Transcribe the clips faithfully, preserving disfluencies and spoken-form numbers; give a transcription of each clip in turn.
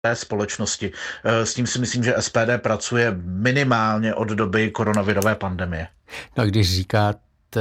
té společnosti. S tím si myslím, že S P D pracuje minimálně od doby koronavirové pandemie. No a když říkáte,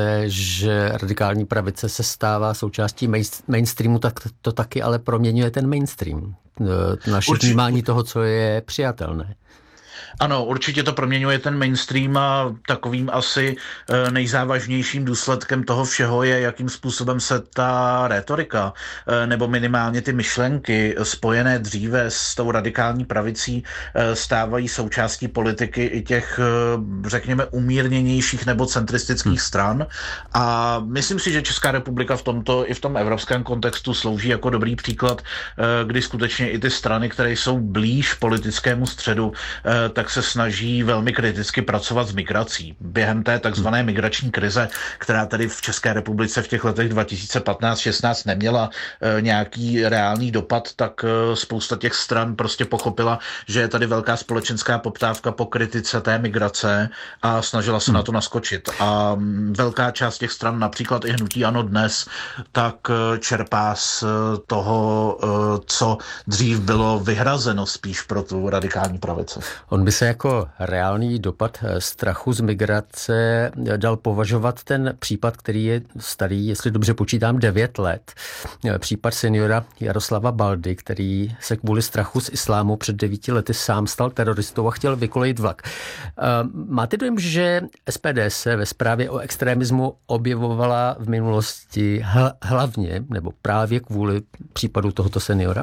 že radikální pravice se stává součástí mainstreamu, tak to taky ale proměňuje ten mainstream. Naše Určitě. vnímání toho, co je přijatelné. Ano, určitě to proměňuje ten mainstream a takovým asi nejzávažnějším důsledkem toho všeho je, jakým způsobem se ta rétorika nebo minimálně ty myšlenky spojené dříve s tou radikální pravicí stávají součástí politiky i těch, řekněme, umírněnějších nebo centristických hmm. stran. A myslím si, že Česká republika v tomto i v tom evropském kontextu slouží jako dobrý příklad, kdy skutečně i ty strany, které jsou blíž politickému středu, tak se snaží velmi kriticky pracovat s migrací. Během té takzvané migrační krize, která tady v České republice v těch letech dva tisíce patnáct šestnáct neměla e, nějaký reálný dopad, tak e, spousta těch stran prostě pochopila, že je tady velká společenská poptávka po kritice té migrace a snažila se hmm. na to naskočit. A m, velká část těch stran, například i hnutí ANO dnes, tak e, čerpá z toho, e, co dřív bylo vyhrazeno spíš pro tu radikální pravici. On by se jako reálný dopad strachu z migrace dal považovat ten případ, který je starý, jestli dobře počítám, devět let. Případ seniora Jaroslava Baldy, který se kvůli strachu z islámu před devíti lety sám stal teroristou a chtěl vykolejit vlak. Máte dojem, že S P D se ve zprávě o extremismu objevovala v minulosti hlavně nebo právě kvůli případu tohoto seniora?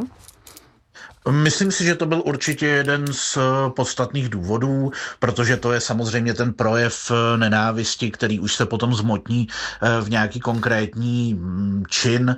Myslím si, že to byl určitě jeden z podstatných důvodů, protože to je samozřejmě ten projev nenávisti, který už se potom zmotní v nějaký konkrétní čin.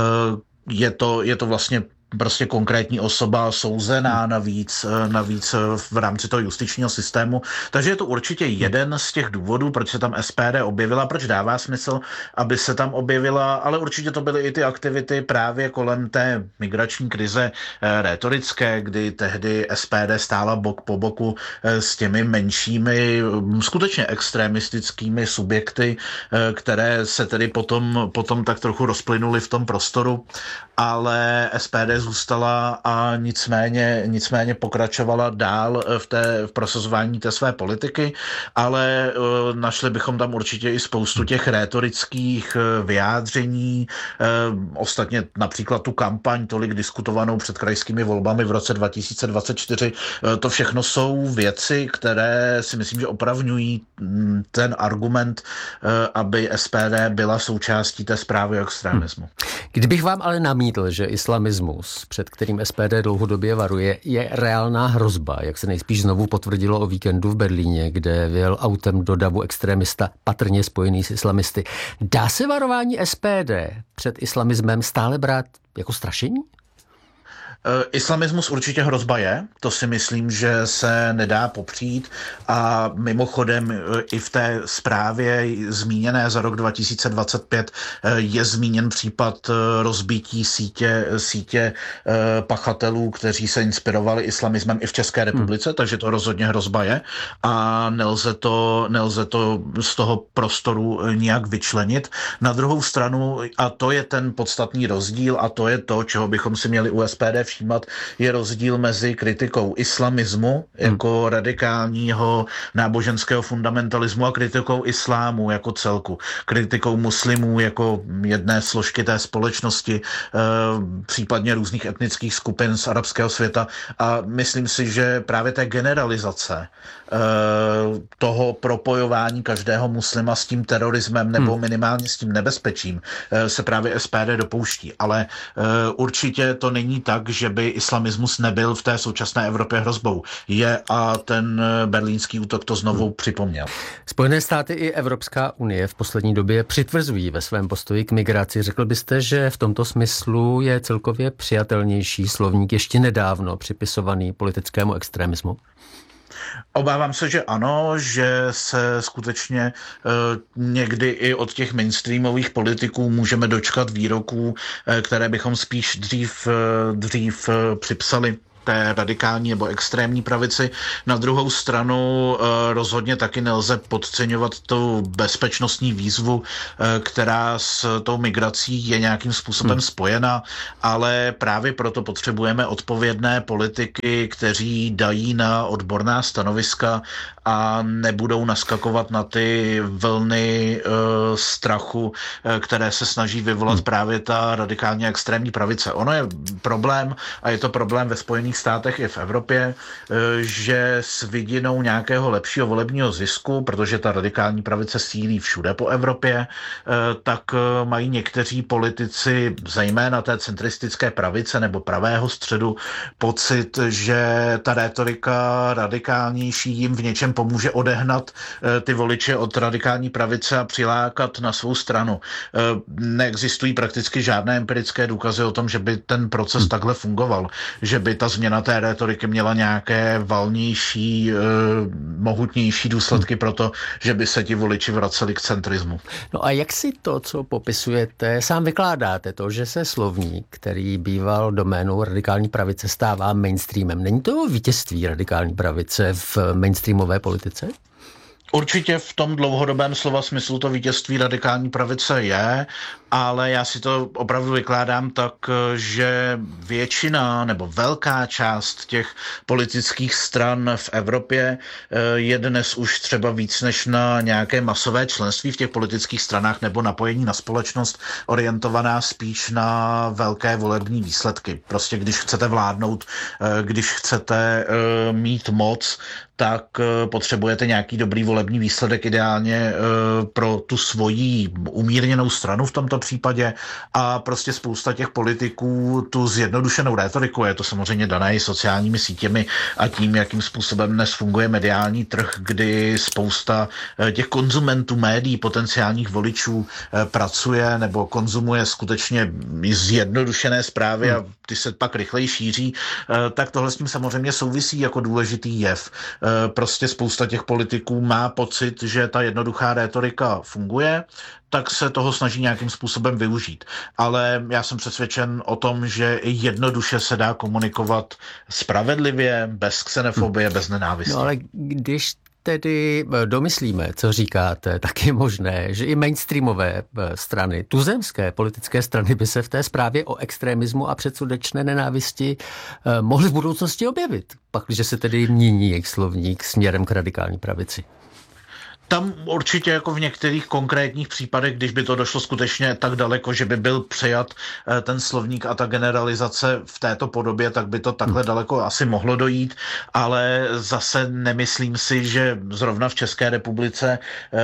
Je to, je to vlastně prostě konkrétní osoba souzená navíc, navíc v rámci toho justičního systému. Takže je to určitě jeden z těch důvodů, proč se tam S P D objevila, proč dává smysl, aby se tam objevila, ale určitě to byly i ty aktivity právě kolem té migrační krize rétorické, kdy tehdy S P D stála bok po boku s těmi menšími, skutečně extremistickými subjekty, které se tedy potom, potom tak trochu rozplynuly v tom prostoru, ale S P D zůstala a nicméně, nicméně pokračovala dál v, té, v prosazování té své politiky, ale uh, našli bychom tam určitě i spoustu těch rétorických uh, vyjádření. Uh, ostatně například tu kampaň tolik diskutovanou před krajskými volbami v roce dva tisíce dvacet čtyři. Uh, to všechno jsou věci, které si myslím, že opravňují um, ten argument, uh, aby S P D byla součástí té zprávy o extremismu. Kdybych vám ale namítl, že islamismus, před kterým S P D dlouhodobě varuje, je reálná hrozba, jak se nejspíš znovu potvrdilo o víkendu v Berlíně, kde vyjel autem do davu extremista patrně spojený s islamisty. Dá se varování S P D před islamismem stále brát jako strašení? Islamismus určitě hrozba je, to si myslím, že se nedá popřít a mimochodem i v té zprávě zmíněné za rok dva tisíce dvacet pět je zmíněn případ rozbití sítě, sítě pachatelů, kteří se inspirovali islamismem i v České republice, hmm. takže to rozhodně hrozba je a nelze to, nelze to z toho prostoru nijak vyčlenit. Na druhou stranu, a to je ten podstatný rozdíl a to je to, čeho bychom si měli u S P D všímat, je rozdíl mezi kritikou islamismu jako hmm. radikálního náboženského fundamentalismu a kritikou islámu jako celku. Kritikou muslimů jako jedné složky té společnosti, případně různých etnických skupin z arabského světa. A myslím si, že právě té generalizace toho propojování každého muslima s tím terorismem nebo hmm. minimálně s tím nebezpečím se právě S P D dopouští. Ale určitě to není tak, že by islamismus nebyl v té současné Evropě hrozbou. Je a ten berlínský útok to znovu hmm. připomněl. Spojené státy i Evropská unie v poslední době přitvrzují ve svém postoji k migraci. Řekl byste, že v tomto smyslu je celkově přijatelnější slovník ještě nedávno připisovaný politickému extremismu? Obávám se, že ano, že se skutečně e, někdy i od těch mainstreamových politiků můžeme dočkat výroků, e, které bychom spíš dřív, e, dřív e, připsali té radikální nebo extrémní pravici. Na druhou stranu rozhodně taky nelze podceňovat tu bezpečnostní výzvu, která s tou migrací je nějakým způsobem hmm. spojena, ale právě proto potřebujeme odpovědné politiky, kteří dají na odborná stanoviska a nebudou naskakovat na ty vlny uh, strachu, uh, které se snaží vyvolat hmm. právě ta radikálně extrémní pravice. Ono je problém, a je to problém ve Spojených státech i v Evropě, uh, že s vidinou nějakého lepšího volebního zisku, protože ta radikální pravice sílí všude po Evropě, uh, tak uh, mají někteří politici, zejména té centristické pravice nebo pravého středu, pocit, že ta rétorika radikálnější jim v něčem pomůže odehnat ty voliče od radikální pravice a přilákat na svou stranu. Neexistují prakticky žádné empirické důkazy o tom, že by ten proces hmm. takhle fungoval, že by ta změna té rétoriky měla nějaké valnější, mohutnější důsledky hmm. pro to, že by se ti voliči vraceli k centrismu. No a jak si to, co popisujete, sám vykládáte, to, že se slovník, který býval doménou radikální pravice, stává mainstreamem? Není to vítězství radikální pravice v mainstreamové politice? Určitě v tom dlouhodobém slova smyslu to vítězství radikální pravice je, ale já si to opravdu vykládám tak, že většina nebo velká část těch politických stran v Evropě je dnes už třeba víc než na nějaké masové členství v těch politických stranách nebo napojení na společnost orientovaná spíš na velké volební výsledky. Prostě když chcete vládnout, když chcete mít moc, tak potřebujete nějaký dobrý volební výsledek, ideálně pro tu svoji umírněnou stranu v tomto případě, a prostě spousta těch politiků tu zjednodušenou rétoriku, je to samozřejmě dané i sociálními sítěmi a tím, jakým způsobem dnes funguje mediální trh, kdy spousta těch konzumentů médií, potenciálních voličů pracuje nebo konzumuje skutečně zjednodušené zprávy hmm. a ty se pak rychleji šíří, tak tohle s tím samozřejmě souvisí jako důležitý jev. Prostě spousta těch politiků má pocit, že ta jednoduchá rétorika funguje, tak se toho snaží nějakým způsobem využít. Ale já jsem přesvědčen o tom, že jednoduše se dá komunikovat spravedlivě, bez xenofobie, hmm. bez nenávisti. No ale když tedy domyslíme, co říkáte, tak je možné, že i mainstreamové strany, tuzemské politické strany by se v té zprávě o extremismu a předsudečné nenávisti mohly v budoucnosti objevit, pakliže se tedy mění jejich slovník směrem k radikální pravici. Tam určitě jako v některých konkrétních případech, když by to došlo skutečně tak daleko, že by byl přijat ten slovník a ta generalizace v této podobě, tak by to takhle hmm. daleko asi mohlo dojít, ale zase nemyslím si, že zrovna v České republice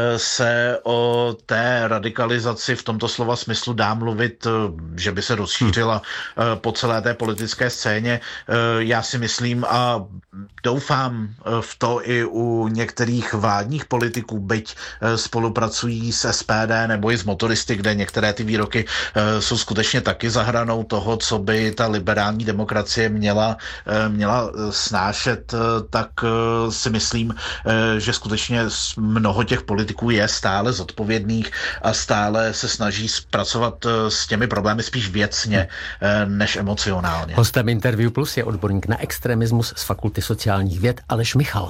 se o té radikalizaci v tomto slova smyslu dá mluvit, že by se rozšířila hmm. po celé té politické scéně. Já si myslím a doufám v to i u některých vládních politiků, byť spolupracují s S P D nebo i s motoristy, kde některé ty výroky jsou skutečně taky za hranou toho, co by ta liberální demokracie měla, měla snášet, tak si myslím, že skutečně mnoho těch politiků je stále zodpovědných a stále se snaží pracovat s těmi problémy spíš věcně než emocionálně. Hostem Interview Plus je odborník na extremismus z Fakulty sociálních věd Aleš Michal.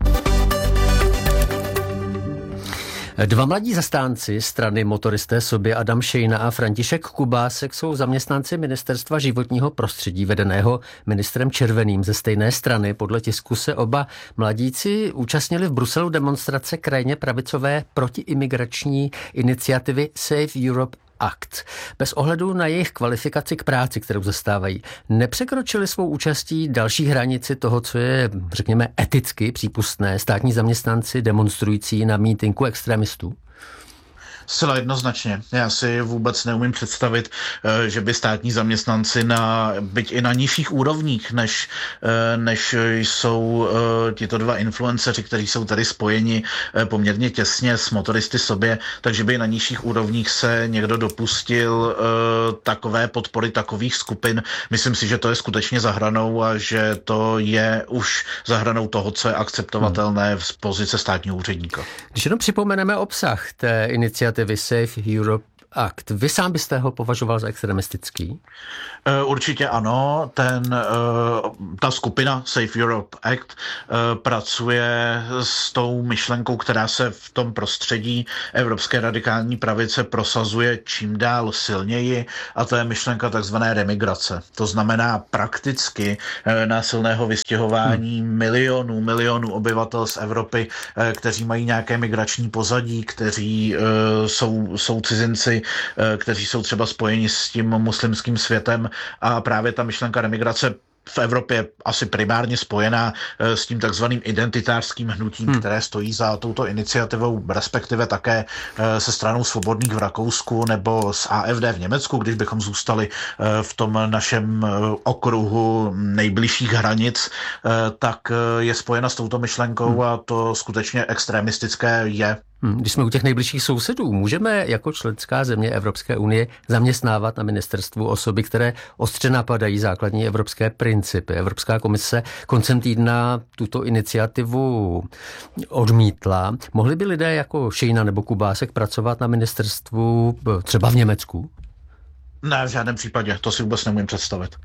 Dva mladí zastánci strany Motoristé sobě, Adam Šejna a František Kubásek, jsou zaměstnanci Ministerstva životního prostředí vedeného ministrem Červeným ze stejné strany. Podle tisku se oba mladíci účastnili v Bruselu demonstrace krajně pravicové protiimigrační iniciativy Save Europe Act. Bez ohledu na jejich kvalifikaci k práci, kterou zastávají, nepřekročili svou účastí další hranici toho, co je, řekněme, eticky přípustné, státní zaměstnanci demonstrující na mítinku extremistů? Zcela jednoznačně. Já si vůbec neumím představit, že by státní zaměstnanci na, byť i na nižších úrovních, než, než jsou tito dva influenceři, kteří jsou tady spojeni poměrně těsně s motoristy sobě, takže by na nižších úrovních se někdo dopustil takové podpory takových skupin. Myslím si, že to je skutečně za hranou a že to je už za hranou toho, co je akceptovatelné z pozice státního úředníka. Když jenom připomeneme obsah té iniciativy Save Europe akt. Vy sám byste ho považoval za extremistický? Určitě ano. Ten, ta skupina Safe Europe Act pracuje s tou myšlenkou, která se v tom prostředí evropské radikální pravice prosazuje čím dál silněji, a to je myšlenka takzvané remigrace. To znamená prakticky násilného vystěhování hmm. milionů, milionů obyvatel z Evropy, kteří mají nějaké migrační pozadí, kteří jsou, jsou cizinci, kteří jsou třeba spojeni s tím muslimským světem, a právě ta myšlenka remigrace v Evropě asi primárně spojená s tím takzvaným identitářským hnutím, hmm. které stojí za touto iniciativou, respektive také se stranou svobodných v Rakousku nebo s A F D v Německu, když bychom zůstali v tom našem okruhu nejbližších hranic, tak je spojena s touto myšlenkou hmm. a to skutečně extremistické je. Když jsme u těch nejbližších sousedů, můžeme jako členská země Evropské unie zaměstnávat na ministerstvu osoby, které ostře napadají základní evropské principy. Evropská komise koncem týdna tuto iniciativu odmítla. Mohli by lidé jako Šejna nebo Kubásek pracovat na ministerstvu třeba v Německu? Ne, v žádném případě. To si vůbec nemůžu představit.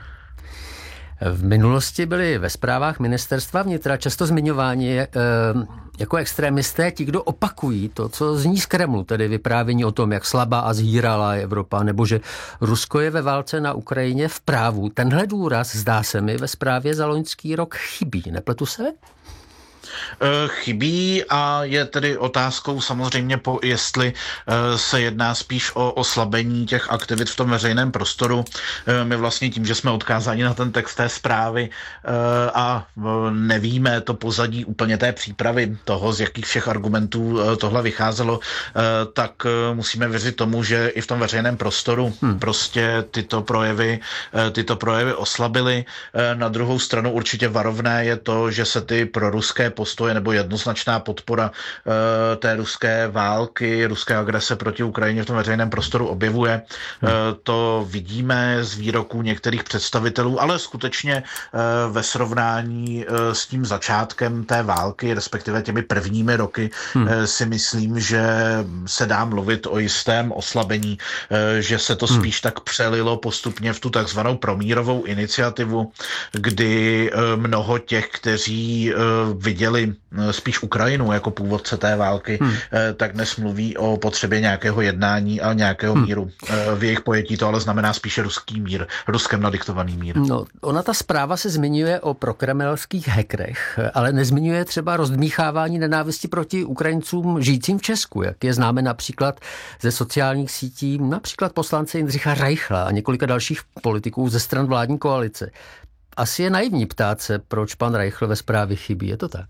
V minulosti byli ve zprávách ministerstva vnitra často zmiňováni e, jako extrémisté ti, kdo opakují to, co zní z Kremlu, tedy vyprávění o tom, jak slabá a zhýralá je Evropa, nebo že Rusko je ve válce na Ukrajině v právu. Tenhle důraz, zdá se mi, ve zprávě za loňský rok chybí. Nepletu se? Chybí a je tedy otázkou samozřejmě, po, jestli se jedná spíš o oslabení těch aktivit v tom veřejném prostoru. My vlastně tím, že jsme odkázáni na ten text té zprávy a nevíme to pozadí úplně té přípravy toho, z jakých všech argumentů tohle vycházelo, tak musíme věřit tomu, že i v tom veřejném prostoru hmm. prostě tyto projevy, tyto projevy oslabily. Na druhou stranu určitě varovné je to, že se ty proruské postoje nebo jednoznačná podpora e, té ruské války, ruské agrese proti Ukrajině v tom veřejném prostoru objevuje. E, to vidíme z výroků některých představitelů, ale skutečně e, ve srovnání e, s tím začátkem té války, respektive těmi prvními roky, hmm. e, si myslím, že se dá mluvit o jistém oslabení, e, že se to hmm. spíš tak přelilo postupně v tu takzvanou promírovou iniciativu, kdy e, mnoho těch, kteří e, viděli spíš Ukrajinu jako původce té války, hmm. tak dnes mluví o potřebě nějakého jednání a nějakého hmm. míru. V jejich pojetí to ale znamená spíše ruský mír, ruskem nadiktovaný mír. No, ona ta zpráva se zmiňuje o prokremelských hackerech, ale nezmiňuje třeba rozdmíchávání nenávisti proti Ukrajincům žijícím v Česku, jak je známe například ze sociálních sítí, například poslance Jindřicha Reichla a několika dalších politiků ze stran vládní koalice. Asi je naivní ptát se, proč pan Reichl ve zprávě chybí, je to tak?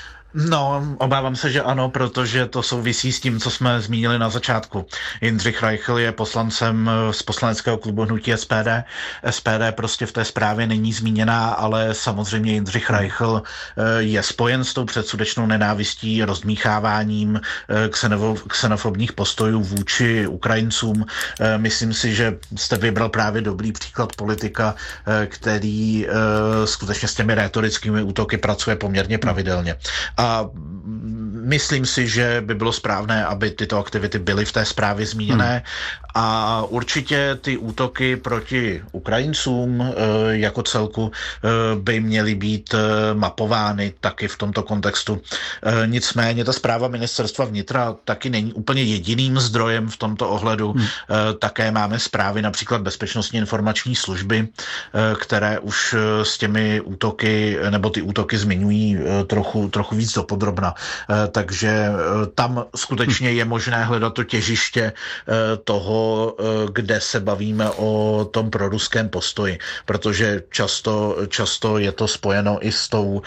No, obávám se, že ano, protože to souvisí s tím, co jsme zmínili na začátku. Jindřich Reichl je poslancem z poslaneckého klubu hnutí S P D. S P D prostě v té zprávě není zmíněná, ale samozřejmě Jindřich Reichl je spojen s tou předsudečnou nenávistí, rozdmícháváním xenofobních postojů vůči Ukrajincům. Myslím si, že jste vybral právě dobrý příklad politika, který skutečně s těmi rétorickými útoky pracuje poměrně pravidelně. A myslím si, že by bylo správné, aby tyto aktivity byly v té zprávě zmíněné. Hmm. A určitě ty útoky proti Ukrajincům jako celku by měly být mapovány taky v tomto kontextu. Nicméně ta zpráva ministerstva vnitra taky není úplně jediným zdrojem v tomto ohledu. Hmm. Také máme zprávy například Bezpečnostní informační služby, které už s těmi útoky nebo ty útoky zmiňují trochu, trochu víc dopodrobna. Takže tam skutečně je možné hledat to těžiště toho, kde se bavíme o tom proruském postoji, protože často, často je to spojeno i s tou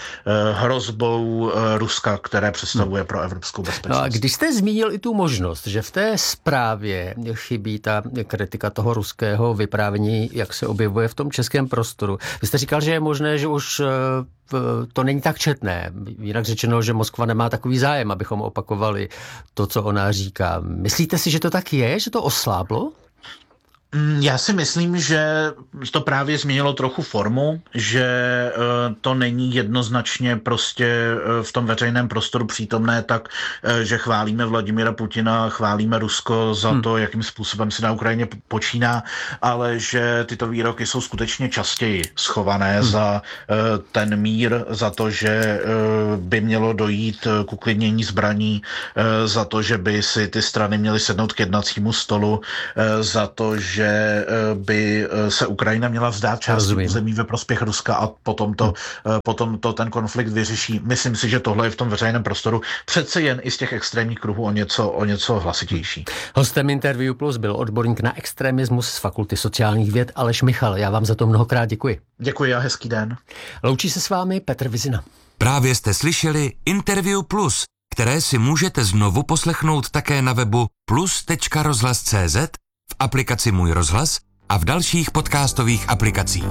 hrozbou Ruska, které představuje pro evropskou bezpečnost. No a když jste zmínil i tu možnost, že v té zprávě chybí ta kritika toho ruského vyprávění, jak se objevuje v tom českém prostoru. Vy jste říkal, že je možné, že už to není tak četné. Jinak řečeno, že Moskva nemá takový zájem, abychom opakovali to, co ona říká. Myslíte si, že to tak je? Že to osláblo? Já si myslím, že to právě změnilo trochu formu, že to není jednoznačně prostě v tom veřejném prostoru přítomné tak, že chválíme Vladimira Putina, chválíme Rusko za to, jakým způsobem si na Ukrajině počíná, ale že tyto výroky jsou skutečně častěji schované hmm. za ten mír, za to, že by mělo dojít k uklidnění zbraní, za to, že by si ty strany měly sednout k jednacímu stolu, za to, že že by se Ukrajina měla vzdát části území ve prospěch Ruska a potom to, hmm. potom to ten konflikt vyřeší. Myslím si, že tohle je v tom veřejném prostoru přece jen i z těch extrémních kruhů o něco, o něco hlasitější. Hostem Interview Plus byl odborník na extremismus z Fakulty sociálních věd Aleš Michal. Já vám za to mnohokrát děkuji. Děkuji a hezký den. Loučí se s vámi Petr Vizina. Právě jste slyšeli Interview Plus, které si můžete znovu poslechnout také na webu plus tečka rozhlas tečka cé zet, v aplikaci Můj rozhlas a v dalších podcastových aplikacích.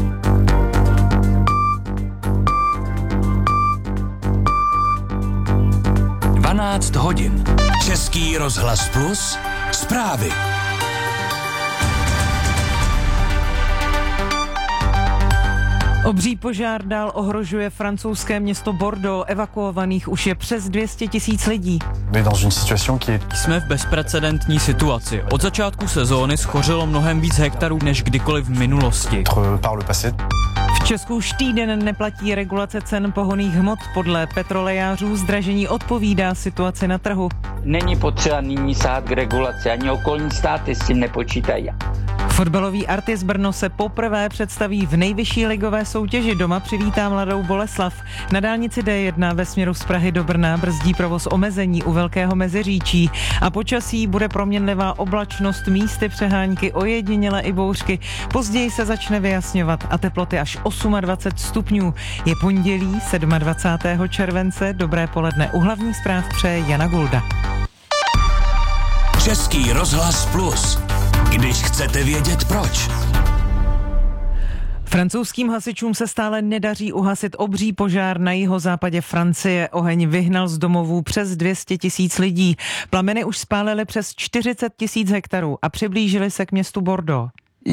dvanáct hodin. Český rozhlas Plus. Zprávy. Obří požár dál ohrožuje francouzské město Bordeaux. Evakuovaných už je přes dvě stě tisíc lidí. Jsme v bezprecedentní situaci. Od začátku sezóny schořelo mnohem víc hektarů než kdykoliv v minulosti. V Česku už týden neplatí regulace cen pohonných hmot. Podle petrolejářů zdražení odpovídá situaci na trhu. Není potřeba nyní sahat k regulaci, ani okolní státy s tím nepočítají. Fotbalový Artis Brno se poprvé představí v nejvyšší ligové soutěži. Doma přivítá Mladou Boleslav. Na dálnici D jedna ve směru z Prahy do Brna brzdí provoz omezení u Velkého Meziříčí. A počasí bude proměnlivá oblačnost, místy přehánky, ojediněle i bouřky. Později se začne vyjasňovat a teploty až dvacet osm stupňů. Je pondělí dvacátého sedmého července. Dobré poledne. U hlavních zpráv přeje Jana Gulda. Český rozhlas Plus. Když chcete vědět proč. Francouzským hasičům se stále nedaří uhasit obří požár na jihozápadě Francie. Oheň vyhnal z domovů přes dvě stě tisíc lidí. Plameny už spálily přes čtyřicet tisíc hektarů a přiblížily se k městu Bordeaux.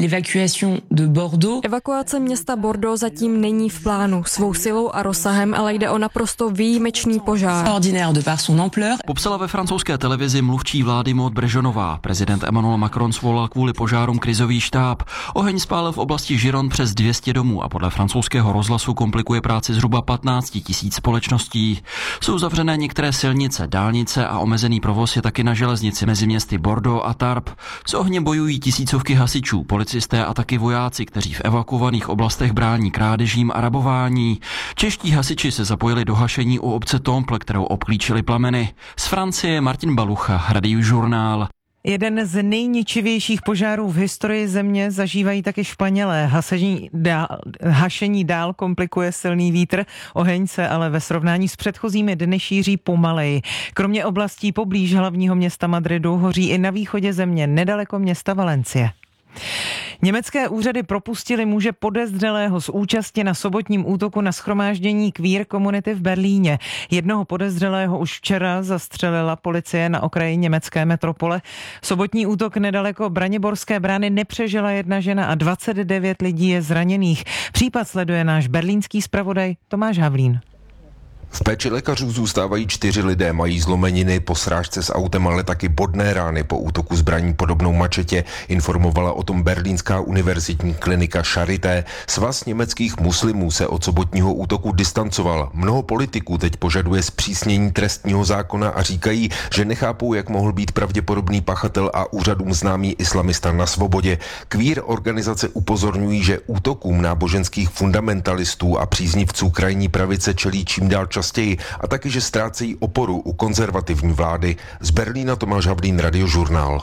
Evakuace města Bordeaux zatím není v plánu. Svou silou a rozsahem ale jde o naprosto výjimečný požár. Popsala ve francouzské televizi mluvčí vlády Maud Brežonová. Prezident Emmanuel Macron svolal kvůli požárům krizový štáb. Oheň spálil v oblasti Gironde přes dvě stě domů a podle francouzského rozhlasu komplikuje práci zhruba patnáct tisíc společností. Jsou zavřené některé silnice, dálnice a omezený provoz je taky na železnici mezi městy Bordeaux a Tarbes. S ohněm bojují tisícovky hasičů, policisté a taky vojáci, kteří v evakuovaných oblastech brání krádežím a rabování. Čeští hasiči se zapojili do hašení u obce Temple, kterou obklíčili plameny. Z Francie Martin Balucha, Radiožurnál. Jeden z nejničivějších požárů v historii země zažívají taky Španělé. Hašení dál, hašení dál komplikuje silný vítr, oheň se ale ve srovnání s předchozími dny šíří pomaleji. Kromě oblastí poblíž hlavního města Madridu hoří i na východě země, nedaleko města Valencie. Německé úřady propustili muže podezřelého z účasti na sobotním útoku na shromáždění queer komunity v Berlíně. Jednoho podezřelého už včera zastřelila policie na okraji německé metropole. Sobotní útok nedaleko Braniborské brány nepřežila jedna žena a dvacet devět lidí je zraněných. Případ sleduje náš berlínský zpravodaj Tomáš Havlín. V péči lékařů zůstávají čtyři lidé, mají zlomeniny po srážce s autem, ale taky bodné rány po útoku zbraní podobnou mačetě, informovala o tom berlínská univerzitní klinika Charité. Svaz německých muslimů se od sobotního útoku distancoval. Mnoho politiků teď požaduje zpřísnění trestního zákona a říkají, že nechápou, jak mohl být pravděpodobný pachatel a úřadům známý islamista na svobodě. Queer organizace upozorňují, že útokům náboženských fundamentalistů a příznivců krajní pravice čelí čím dál častěji a taky, že ztrácejí oporu u konzervativní vlády. Z Berlína Tomáš Havlín, Radiožurnál.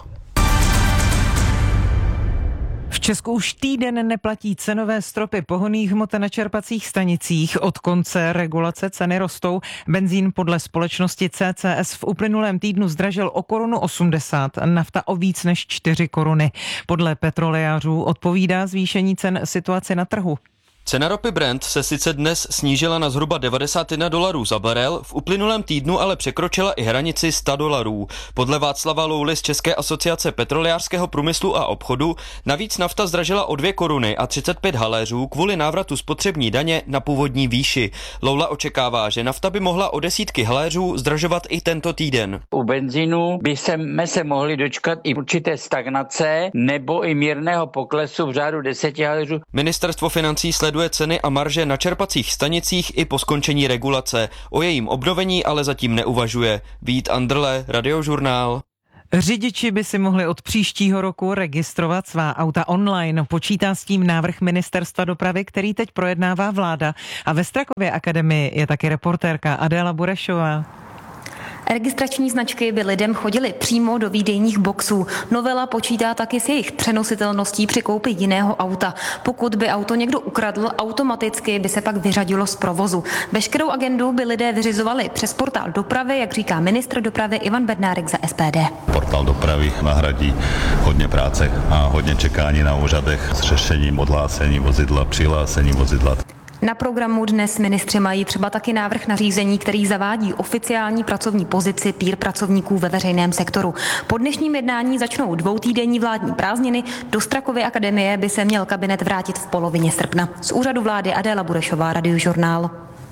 V Česku už týden neplatí cenové stropy pohonných hmot na čerpacích stanicích. Od konce regulace ceny rostou. Benzín podle společnosti C C S v uplynulém týdnu zdražil o korunu osmdesát, nafta o víc než čtyři koruny. Podle petrolejářů odpovídá zvýšení cen situaci na trhu. Cena ropy Brent se sice dnes snížila na zhruba devadesát jedna dolarů za barel, v uplynulém týdnu ale překročila i hranici sto dolarů. Podle Václava Louly z České asociace petrolejářského průmyslu a obchodu navíc nafta zdražila o dvě koruny a třicet pět haléřů kvůli návratu spotřební daně na původní výši. Loula očekává, že nafta by mohla o desítky haléřů zdražovat i tento týden. U benzínu by jsme se mohli dočkat i určité stagnace nebo i mírného poklesu v řádu deseti haléřů. Ministerstvo financí sleduje ceny a marže na čerpacích stanicích i po skončení regulace. O jejím obnovení ale zatím neuvažuje. Vít Andrle, Radiožurnál. Řidiči by si mohli od příštího roku registrovat svá auta online. Počítá s tím návrh Ministerstva dopravy, který teď projednává vláda. A ve Strakově akademii je taky reportérka Adéla Burešová. Registrační značky by lidem chodily přímo do výdejních boxů. Novela počítá taky s jejich přenositelností při koupi jiného auta. Pokud by auto někdo ukradl, automaticky by se pak vyřadilo z provozu. Veškerou agendu by lidé vyřizovali přes portál dopravy, jak říká ministr dopravy Ivan Bednárik za S P D. Portál dopravy nahradí hodně práce a hodně čekání na úřadech s řešením odhlášení vozidla, přihlásení vozidla. Na programu dnes ministři mají třeba taky návrh nařízení, který zavádí oficiální pracovní pozici pír pracovníků ve veřejném sektoru. Po dnešním jednání začnou dvoutýdenní vládní prázdniny. Do Strakovy akademie by se měl kabinet vrátit v polovině srpna. Z úřadu vlády Adéla Burešová, Radiožurnál.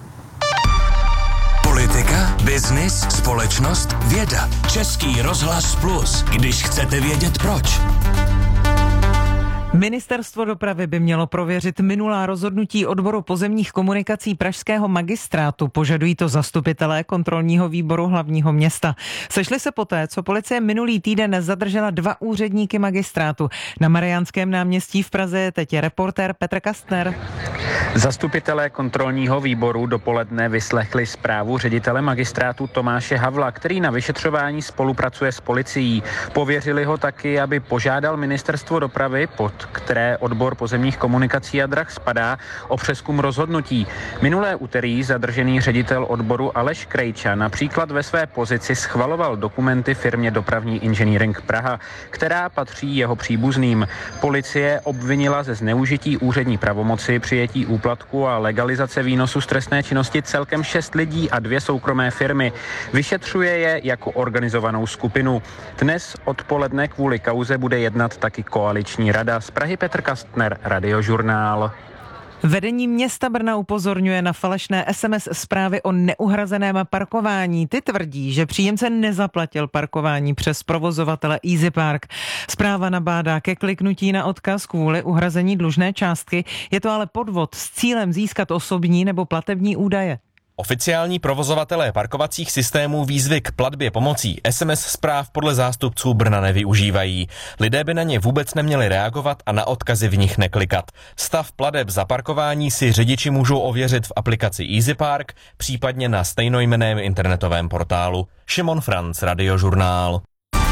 Politika, biznis, společnost, věda. Český rozhlas Plus, když chcete vědět proč. Ministerstvo dopravy by mělo prověřit minulá rozhodnutí odboru pozemních komunikací pražského magistrátu. Požadují to zastupitelé kontrolního výboru hlavního města. Sešli se poté, co policie minulý týden zadržela dva úředníky magistrátu. Na Mariánském náměstí v Praze je teď reportér Petr Kastner. Zastupitelé kontrolního výboru dopoledne vyslechli zprávu ředitele magistrátu Tomáše Havla, který na vyšetřování spolupracuje s policií. Pověřili ho taky, aby požádal ministerstvo dopravy, pod které odbor pozemních komunikací a drah spadá, o přezkum rozhodnutí. Minulé úterý zadržený ředitel odboru Aleš Krejča například ve své pozici schvaloval dokumenty firmě Dopravní inženýring Praha, která patří jeho příbuzným. Policie obvinila ze zneužití úřední pravomoci, přijetí úplatku a legalizace výnosu z trestné činnosti celkem šest lidí a dvě soukromé firmy. Vyšetřuje je jako organizovanou skupinu. Dnes odpoledne kvůli kauze bude jednat taky koaliční rada. Z Prahy Petr Kastner, Radiožurnál. Vedení města Brna upozorňuje na falešné es em es zprávy o neuhrazeném parkování. Ty tvrdí, že příjemce nezaplatil parkování přes provozovatele Easy Park. Zpráva nabádá ke kliknutí na odkaz kvůli uhrazení dlužné částky. Je to ale podvod s cílem získat osobní nebo platební údaje. Oficiální provozovatelé parkovacích systémů výzvy k platbě pomocí es em es zpráv podle zástupců Brna nevyužívají. Lidé by na ně vůbec neměli reagovat a na odkazy v nich neklikat. Stav plateb za parkování si řidiči můžou ověřit v aplikaci Easy Park, případně na stejnojmenném internetovém portálu. Šimon Franc, Radiožurnál.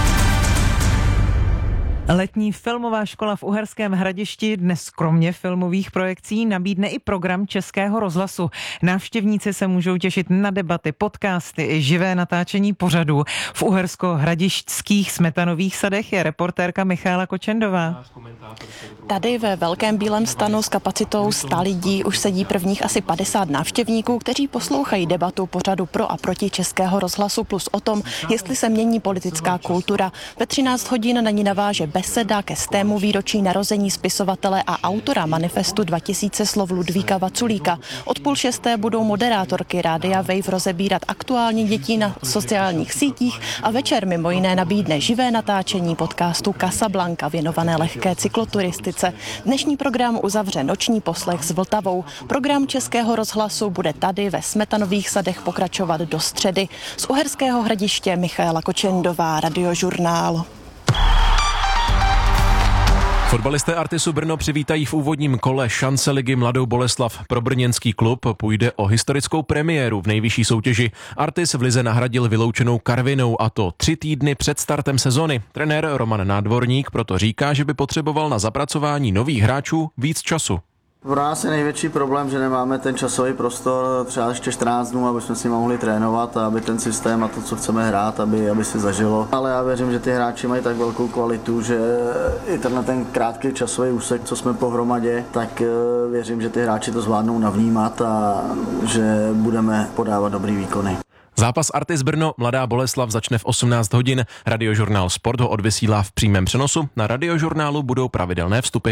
Letní filmová škola v Uherském Hradišti dnes kromě filmových projekcí nabídne i program Českého rozhlasu. Návštěvníci se můžou těšit na debaty, podcasty i živé natáčení pořadů. V uhersko-hradišťských smetanových sadech je reportérka Michála Kočendová. Tady ve velkém bílém stanu s kapacitou sta lidí už sedí prvních asi padesát návštěvníků, kteří poslouchají debatu pořadu pro a proti Českého rozhlasu plus o tom, jestli se mění politická kultura. Ve třináct hodin na ní naváže beseda ke stému výročí narození spisovatele a autora manifestu dva tisíce slov Ludvíka Vaculíka. Od půl šesté budou moderátorky Rádia Wave rozebírat aktuální dětí na sociálních sítích a večer mimo jiné nabídne živé natáčení podcastu Casablanca věnované lehké cykloturistice. Dnešní program uzavře noční poslech s Vltavou. Program Českého rozhlasu bude tady ve Smetanových sadech pokračovat do středy. Z Uherského Hradiště Michála Kočendová, Radiožurnál. Fotbalisté Artisu Brno přivítají v úvodním kole šance ligy Mladou Boleslav. Pro brněnský klub půjde o historickou premiéru v nejvyšší soutěži. Artis v lize nahradil vyloučenou Karvinou, a to tři týdny před startem sezony. Trenér Roman Nádvorník proto říká, že by potřeboval na zapracování nových hráčů víc času. Pro nás je největší problém, že nemáme ten časový prostor třeba ještě čtrnáct dnů, aby jsme si mohli trénovat a aby ten systém a to, co chceme hrát, aby, aby se zažilo. Ale já věřím, že ty hráči mají tak velkou kvalitu, že i tenhle ten krátký časový úsek, co jsme pohromadě, tak věřím, že ty hráči to zvládnou navnímat a že budeme podávat dobrý výkony. Zápas Artis Brno Mladá Boleslav začne v osmnáct hodin. Radiožurnál Sport ho odvysílá v přímém přenosu. Na Radiožurnálu budou pravidelné vstupy.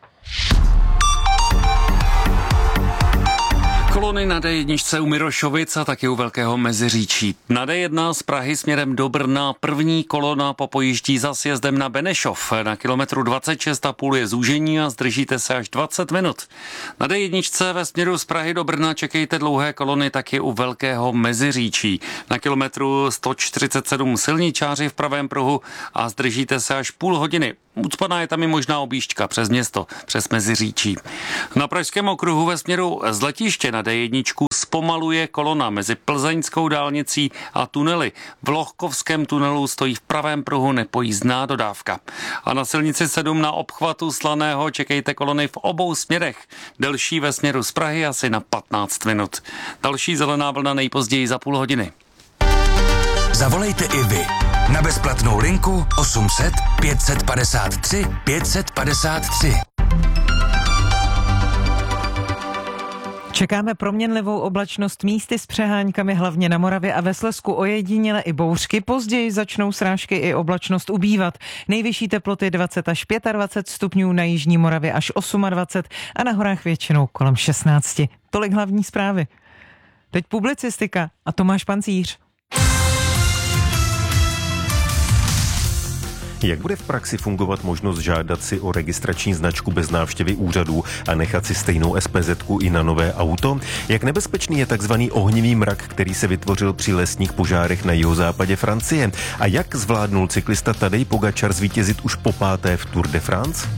Kolony na D jedna u Mirošovic a taky u Velkého Meziříčí. Na D jedna z Prahy směrem do Brna první kolona popojíždí za sjezdem na Benešov. Na kilometru dvacet šest a půl je zúžení a zdržíte se až dvacet minut. Na D jedna ve směru z Prahy do Brna čekejte dlouhé kolony taky u Velkého Meziříčí. Na kilometru sto čtyřicet sedm silničáři v pravém pruhu a zdržíte se až půl hodiny. Ucpaná je tam i možná objížďka přes město, přes Meziříčí. Na Pražském okruhu ve směru z letiště na D jedna zpomaluje kolona mezi Plzeňskou dálnicí a tunely. V Lohkovském tunelu stojí v pravém pruhu nepojízdná dodávka. A na silnici sedm na obchvatu Slaného čekejte kolony v obou směrech. Delší ve směru z Prahy asi na patnáct minut. Další zelená vlna nejpozději za půl hodiny. Zavolejte i vy na bezplatnou linku osm set pět set padesát tři pět set padesát tři. Čekáme proměnlivou oblačnost, místy s přeháňkami hlavně na Moravě a ve Slezsku, ojediněle i bouřky. Později začnou srážky i oblačnost ubývat. Nejvyšší teploty dvacet až dvacet pět stupňů, na jižní Moravě až dvacet osm a na horách většinou kolem šestnáct. Tolik hlavní zprávy. Teď publicistika a Tomáš Pancíř. Jak bude v praxi fungovat možnost žádat si o registrační značku bez návštěvy úřadů a nechat si stejnou es pé zetku i na nové auto? Jak nebezpečný je takzvaný ohnivý mrak, který se vytvořil při lesních požárech na jihozápadě Francie? A jak zvládnul cyklista Tadej Pogačar zvítězit už po páté v Tour de France?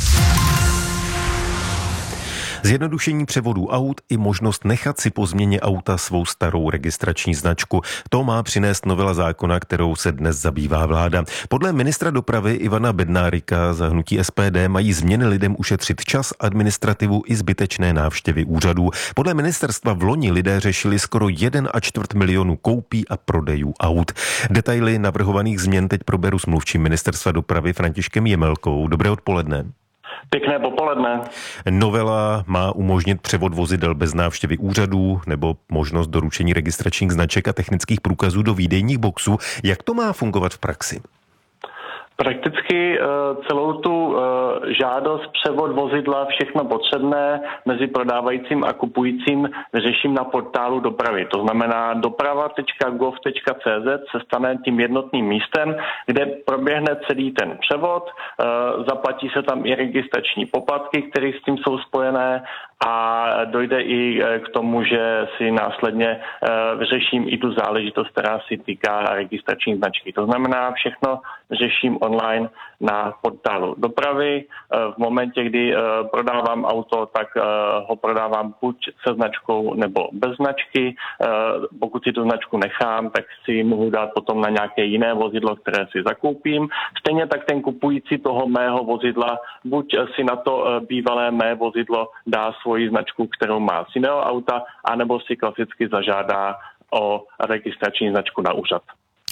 Zjednodušení převodu aut i možnost nechat si po změně auta svou starou registrační značku. To má přinést novela zákona, kterou se dnes zabývá vláda. Podle ministra dopravy Ivana Bednárika za hnutí es pé dé mají změny lidem ušetřit čas, administrativu i zbytečné návštěvy úřadů. Podle ministerstva v loni lidé řešili skoro jeden a čtvrt milionu koupí a prodejů aut. Detaily navrhovaných změn teď proberu s mluvčím ministerstva dopravy Františkem Jemelkou. Dobré odpoledne. Pěkné popoledne. Novela má umožnit převod vozidel bez návštěvy úřadů nebo možnost doručení registračních značek a technických průkazů do výdejních boxů. Jak to má fungovat v praxi? Prakticky celou tu žádost, převod vozidla, všechno potřebné mezi prodávajícím a kupujícím vyřeším na portálu dopravy. To znamená doprava tečka gov tečka cé zet se stane tím jednotným místem, kde proběhne celý ten převod, zaplatí se tam i registrační poplatky, které s tím jsou spojené, a dojde i k tomu, že si následně vyřeším i tu záležitost, která si týká registrační značky. To znamená, všechno řeším online na portálu dopravy. V momentě, kdy prodávám auto, tak ho prodávám buď se značkou nebo bez značky. Pokud si tu značku nechám, tak si ji mohu dát potom na nějaké jiné vozidlo, které si zakoupím. Stejně tak ten kupující toho mého vozidla buď si na to bývalé mé vozidlo dá svoji značku, kterou má z jiného auta, anebo si klasicky zažádá o registrační značku na úřad.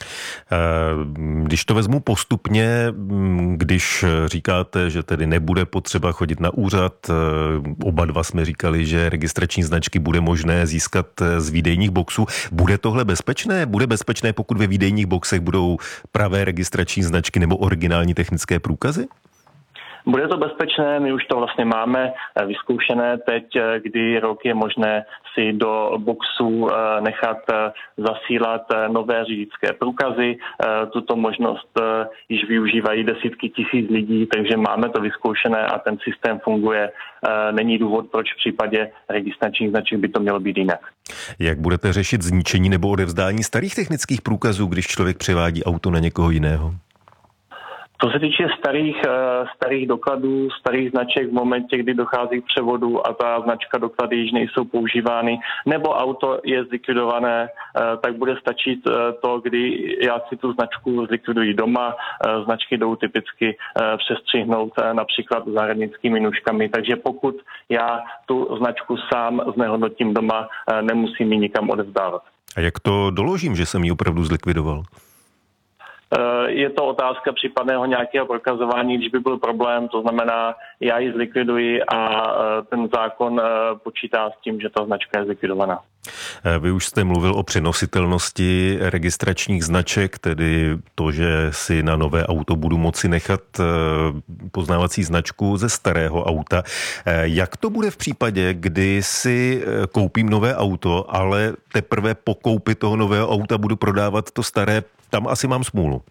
Když to vezmu postupně, když říkáte, že tedy nebude potřeba chodit na úřad, oba dva jsme říkali, že registrační značky bude možné získat z výdejních boxů. Bude tohle bezpečné? Bude bezpečné, pokud ve výdejních boxech budou pravé registrační značky nebo originální technické průkazy? Bude to bezpečné, my už to vlastně máme vyzkoušené teď, kdy rok je možné si do boxu nechat zasílat nové řidičské průkazy. Tuto možnost již využívají desítky tisíc lidí, takže máme to vyzkoušené a ten systém funguje. Není důvod, proč v případě registračních značek by to mělo být jinak. Jak budete řešit zničení nebo odevzdání starých technických průkazů, když člověk převádí auto na někoho jiného? Co se týče starých, starých dokladů, starých značek v momentě, kdy dochází k převodu a ta značka doklady již nejsou používány, nebo auto je zlikvidované, tak bude stačit to, kdy já si tu značku zlikviduji doma. Značky jdou typicky přestřihnout například zahradnickými nůžkami, takže pokud já tu značku sám znehodnotím doma, nemusím ji nikam odevzdávat. A jak to doložím, že jsem ji opravdu zlikvidoval? Je to otázka případného nějakého prokazování, když by byl problém, to znamená, já ji zlikviduji a ten zákon počítá s tím, že ta značka je zlikvidovaná. Vy už jste mluvil o přenositelnosti registračních značek, tedy to, že si na nové auto budu moci nechat poznávací značku ze starého auta. Jak to bude v případě, kdy si koupím nové auto, ale teprve po koupi toho nového auta budu prodávat to staré? Tam asi mám smůlu.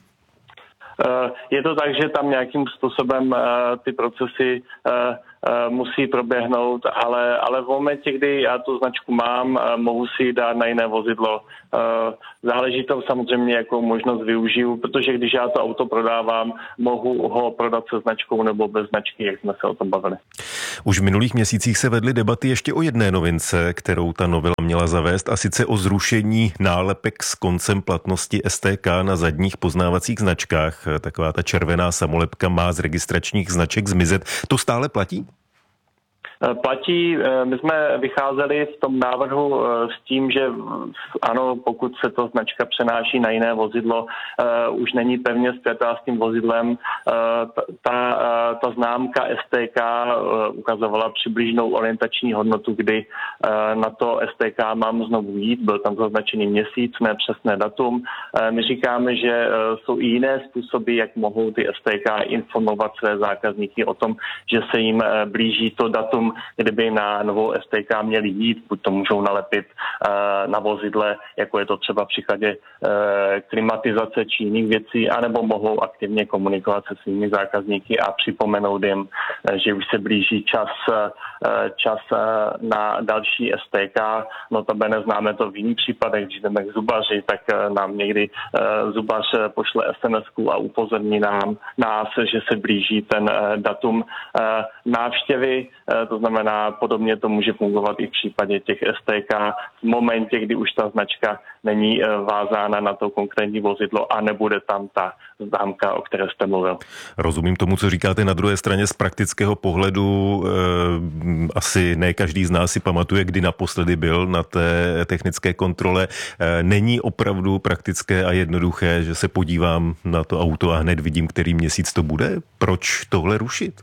Je to tak, že tam nějakým způsobem ty procesy musí proběhnout, ale, ale v momentě, kdy já tu značku mám, mohu si ji dát na jiné vozidlo. Záleží to samozřejmě, jakou možnost využiju, protože když já to auto prodávám, mohu ho prodat se značkou nebo bez značky, jak jsme se o tom bavili. Už v minulých měsících se vedly debaty ještě o jedné novince, kterou ta novela měla zavést, a sice o zrušení nálepek s koncem platnosti S T K na zadních poznávacích značkách. Taková ta červená samolepka má z registračních značek zmizet. To stále platí? Platí, my jsme vycházeli v tom návrhu s tím, že ano, pokud se to značka přenáší na jiné vozidlo, už není pevně spjatá s tím vozidlem. Ta, ta známka S T K ukazovala přibližnou orientační hodnotu, kdy na to S T K mám znovu jít, byl tam zaznačený měsíc, ne přesné datum. My říkáme, že jsou i jiné způsoby, jak mohou ty S T K informovat své zákazníky o tom, že se jim blíží to datum, kdyby na novou S T K měli jít, buď to můžou nalepit uh, na vozidle, jako je to třeba v případě uh, klimatizace či jiných věcí, anebo mohou aktivně komunikovat se svými zákazníky a připomenout jim, uh, že už se blíží čas, uh, čas uh, na další S T K. Notabene známe to v jiných případech, když jdeme k zubaři, tak uh, nám někdy uh, zubař pošle S M S ku a upozorní nám, nás, že se blíží ten uh, datum uh, návštěvy, uh, to znamená, podobně to může fungovat i v případě těch S T K v momentě, kdy už ta značka není vázána na to konkrétní vozidlo a nebude tam ta známka, o které jste mluvil. Rozumím tomu, co říkáte. Na druhé straně z praktického pohledu eh, asi ne každý z nás si pamatuje, kdy naposledy byl na té technické kontrole. Eh, není opravdu praktické a jednoduché, že se podívám na to auto a hned vidím, který měsíc to bude? Proč tohle rušit?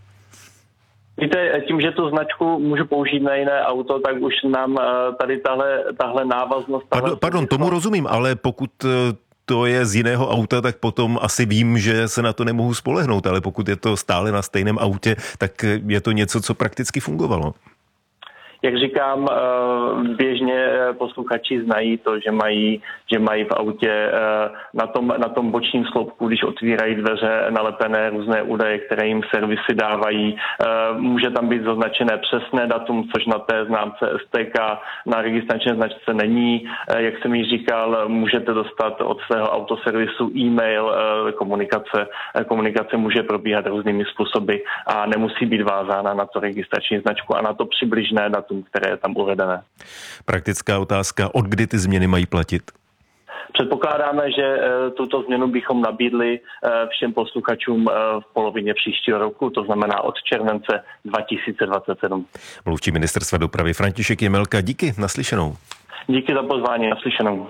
Víte, tím, že tu značku můžu použít na jiné auto, tak už nám tady tahle, tahle návaznost... Tahle pardon, pardon, tomu rozumím, ale pokud to je z jiného auta, tak potom asi vím, že se na to nemohu spolehnout, ale pokud je to stále na stejném autě, tak je to něco, co prakticky fungovalo. Jak říkám, běžně posluchači znají to, že mají, že mají v autě na tom, na tom bočním sloupku, když otvírají dveře, nalepené různé údaje, které jim servisy dávají. Může tam být zaznačené přesné datum, což na té známce S T K na registrační značce není. Jak jsem již říkal, můžete dostat od svého autoservisu e-mail, komunikace. Komunikace může probíhat různými způsoby a nemusí být vázána na to registrační značku a na to přibližné datum, které je tam uvedené. Praktická otázka, od kdy ty změny mají platit? Předpokládáme, že tuto změnu bychom nabídli všem posluchačům v polovině příštího roku, to znamená od července dva tisíce dvacet sedm. Mluvčí ministerstva dopravy František Jemelka, díky, naslyšenou. Díky za pozvání, naslyšenou.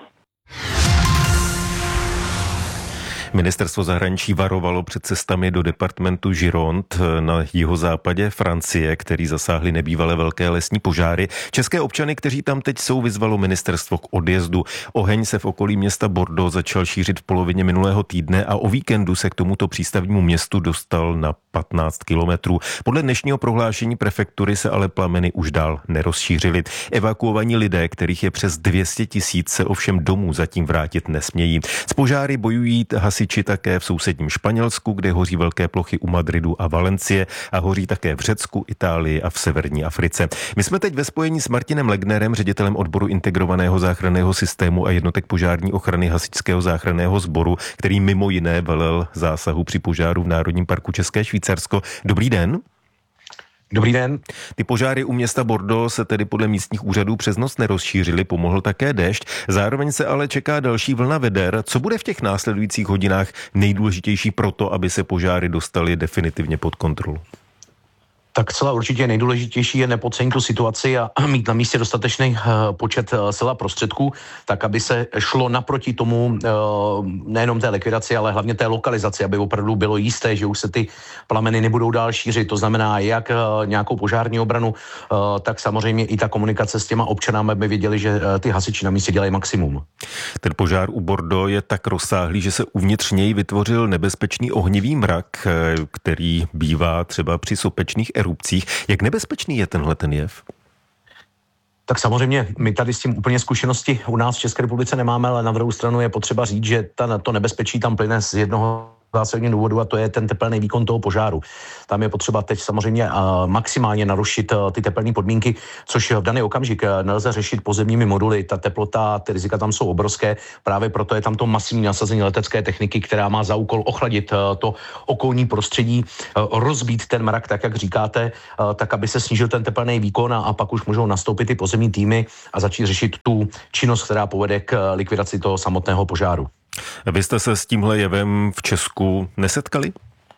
Ministerstvo zahraničí varovalo před cestami do departementu Gironde na jihozápadě Francie, který zasáhly nebývalé velké lesní požáry. České občany, kteří tam teď jsou, vyzvalo ministerstvo k odjezdu. Oheň se v okolí města Bordeaux začal šířit v polovině minulého týdne a o víkendu se k tomuto přístavnímu městu dostal na patnáct kilometrů. Podle dnešního prohlášení prefektury se ale plameny už dál nerozšířily. Evakuovaní lidé, kterých je přes dvě stě tisíc, se ovšem domů zatím vrátit nesmějí. S požáry bojují hasiči hasiči také v sousedním Španělsku, kde hoří velké plochy u Madridu a Valencie a hoří také v Řecku, Itálii a v severní Africe. My jsme teď ve spojení s Martinem Legnerem, ředitelem odboru integrovaného záchranného systému a jednotek požární ochrany hasičského záchranného sboru, který mimo jiné velel zásahu při požáru v Národním parku České Švýcarsko. Dobrý den. Dobrý den. Ty požáry u města Bordeaux se tedy podle místních úřadů přes noc nerozšířily, pomohl také déšť. Zároveň se ale čeká další vlna veder. Co bude v těch následujících hodinách nejdůležitější proto, aby se požáry dostaly definitivně pod kontrolu? Tak celá určitě nejdůležitější je nepodcenit tu situaci a mít na místě dostatečný počet sil a prostředků, tak aby se šlo naproti tomu nejenom té likvidaci, ale hlavně té lokalizaci, aby opravdu bylo jisté, že už se ty plameny nebudou dál šířit. To znamená jak nějakou požární obranu, tak samozřejmě i ta komunikace s těma občanami, aby věděli, že ty hasiči na místě dělají maximum. Ten požár u Bordeaux je tak rozsáhlý, že se uvnitř něj vytvořil nebezpečný ohnivý mrak, který bývá třeba při sopečných erupcích. Jak nebezpečný je tenhle ten jev? Tak samozřejmě my tady s tím úplně zkušenosti u nás v České republice nemáme, ale na druhou stranu je potřeba říct, že ta, to nebezpečí tam plyne z jednoho zásadního důvodu a to je ten tepelný výkon toho požáru. Tam je potřeba teď samozřejmě uh, maximálně narušit uh, ty tepelné podmínky, což v daný okamžik uh, nelze řešit pozemními moduly. Ta teplota, ty rizika tam jsou obrovské, právě proto je tam to masivní nasazení letecké techniky, která má za úkol ochladit uh, to okolní prostředí, uh, rozbít ten mrak, tak jak říkáte, uh, tak aby se snížil ten tepelný výkon a, a pak už můžou nastoupit ty pozemní týmy a začít řešit tu činnost, která povede k likvidaci toho samotného požáru. Vy jste se s tímhle jevem v Česku nesetkali?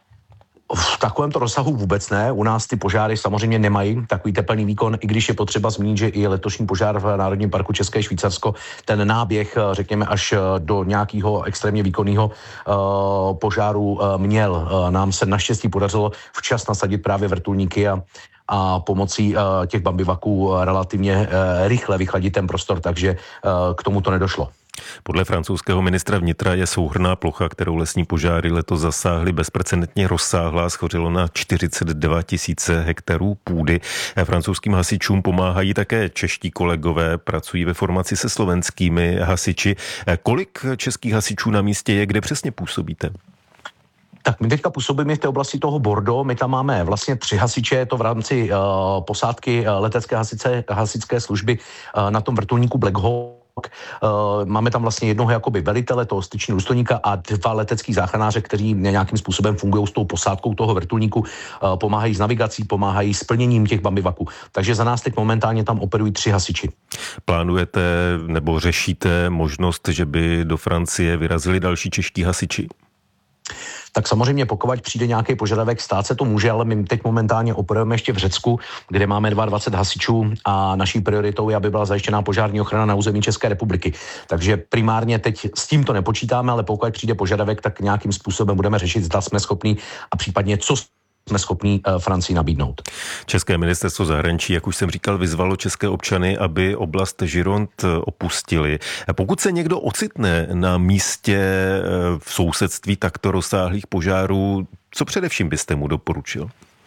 V takovémto rozsahu vůbec ne. U nás ty požáry samozřejmě nemají takový tepelný výkon, i když je potřeba zmínit, že i letošní požár v Národním parku České Švýcarsko, ten náběh, řekněme, až do nějakého extrémně výkonného uh, požáru uh, měl. Uh, nám se naštěstí podařilo včas nasadit právě vrtulníky a a pomocí uh, těch bambivaků uh, relativně uh, rychle vychladit ten prostor, takže uh, k tomu to nedošlo. Podle francouzského ministra vnitra je souhrnná plocha, kterou lesní požáry letos zasáhly, bezprecedentně rozsáhlá, schořilo na čtyřicet dva tisíce hektarů půdy. Francouzským hasičům pomáhají také čeští kolegové, pracují ve formaci se slovenskými hasiči. Kolik českých hasičů na místě je, kde přesně působíte? Tak my teďka působíme v té oblasti toho Bordeaux, my tam máme vlastně tři hasiče, je to v rámci uh, posádky uh, letecké hasice, hasičské služby uh, na tom vrtulníku Black Hawk. Uh, máme tam vlastně jednoho jakoby velitele, toho styčního důstojníka a dva letecký záchranáře, kteří nějakým způsobem fungují s tou posádkou toho vrtulníku, uh, pomáhají s navigací, pomáhají s plněním těch bambivaků. Takže za nás teď momentálně tam operují tři hasiči. Plánujete nebo řešíte možnost, že by do Francie vyrazili další čeští hasiči? Tak samozřejmě pokud přijde nějaký požadavek, stát se to může, ale my teď momentálně operujeme ještě v Řecku, kde máme dvacet dva hasičů a naší prioritou je, aby byla zajištěná požární ochrana na území České republiky. Takže primárně teď s tím to nepočítáme, ale pokud přijde požadavek, tak nějakým způsobem budeme řešit, zda jsme schopní a případně co jsme schopní Francii nabídnout. České ministerstvo zahraničí, jak už jsem říkal, vyzvalo české občany, aby oblast Gironde opustili. Pokud se někdo ocitne na místě v sousedství takto rozsáhlých požárů, co především byste mu doporučil?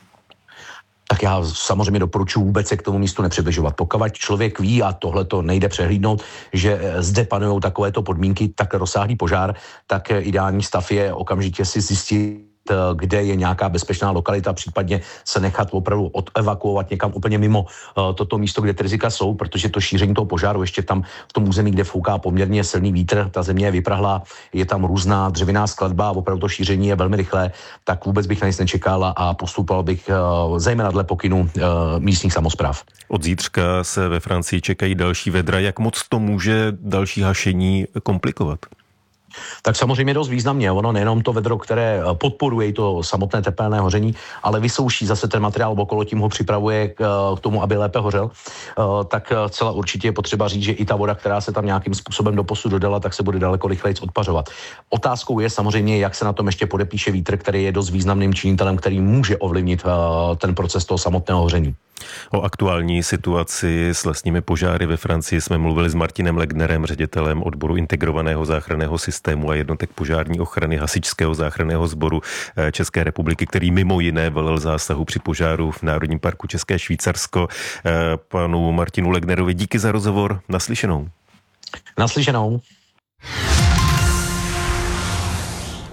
Tak já samozřejmě doporučuji vůbec se k tomu místu nepřibližovat. Pokud člověk ví, a tohle to nejde přehlídnout, že zde panují takovéto podmínky, tak rozsáhlý požár, tak ideální stav je okamžitě si zjistit, kde je nějaká bezpečná lokalita, případně se nechat opravdu odevakuovat někam úplně mimo uh, toto místo, kde ty rizika jsou, protože to šíření toho požáru ještě tam v tom území, kde fouká poměrně silný vítr, ta země je vyprahlá, je tam různá dřevěná skladba a opravdu to šíření je velmi rychlé, tak vůbec bych na nic nečekal a postupoval bych uh, zejména dle pokynu uh, místních samospráv. Od zítřka se ve Francii čekají další vedra. Jak moc to může další hašení komplikovat? Tak samozřejmě dost významně. Ono nejenom to vedro, které podporuje to samotné tepelné hoření, ale vysouší zase ten materiál okolo, tím ho připravuje k tomu, aby lépe hořel. Tak celá určitě je potřeba říct, že i ta voda, která se tam nějakým způsobem doposud dodala, tak se bude daleko rychleji odpařovat. Otázkou je samozřejmě, jak se na tom ještě podepíše vítr, který je dost významným činitelem, který může ovlivnit ten proces toho samotného hoření. O aktuální situaci s lesními požáry ve Francii jsme mluvili s Martinem Legnerem, ředitelem odboru integrovaného záchranného systému a jednotek požární ochrany hasičského záchranného sboru České republiky, který mimo jiné velel zásahu při požáru v Národním parku České Švýcarsko. Panu Martinu Legnerovi díky za rozhovor. Naslyšenou. Naslyšenou.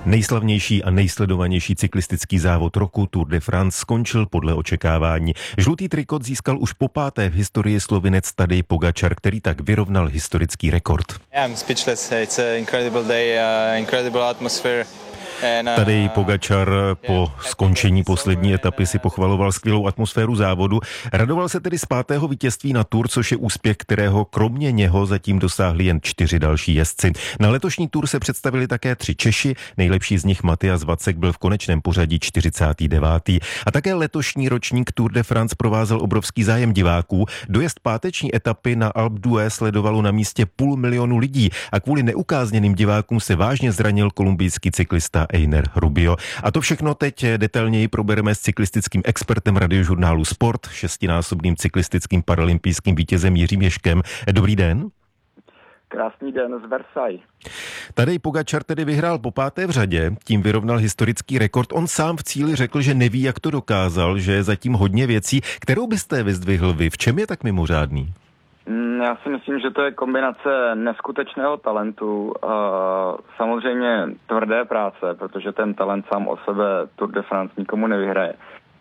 Nejslavnější a nejsledovanější cyklistický závod roku Tour de France skončil podle očekávání. Žlutý trikot získal už po páté v historii Slovinec Tadej Pogačar, který tak vyrovnal historický rekord. I'm speechless. It's an incredible day, uh, incredible atmosphere. Tadej Pogačar po skončení poslední etapy si pochvaloval skvělou atmosféru závodu. Radoval se tedy z pátého vítězství na Tour, což je úspěch, kterého kromě něho zatím dosáhli jen čtyři další jezdci. Na letošní Tour se představili také tři Češi, nejlepší z nich Matyas Vacek byl v konečném pořadí čtyřicátý devátý A také letošní ročník Tour de France provázel obrovský zájem diváků. Dojezd páteční etapy na Alpe d'Huez sledovalo na místě půl milionu lidí a kvůli neukázněným divákům se vážně zranil kolumbijský cyklista Einer Rubio. A to všechno teď detailněji probereme s cyklistickým expertem radiožurnálu Sport, šestinásobným cyklistickým paralympijským vítězem Jiřím Ježkem. Dobrý den. Krásný den z Versailles. Tadej Pogačar tedy vyhrál po páté v řadě, tím vyrovnal historický rekord. On sám v cíli řekl, že neví, jak to dokázal, že je zatím hodně věcí. Kterou byste vyzdvihl vy? V čem je tak mimořádný? Já si myslím, že to je kombinace neskutečného talentu, samozřejmě tvrdé práce, protože ten talent sám o sebe Tour de France nikomu nevyhraje.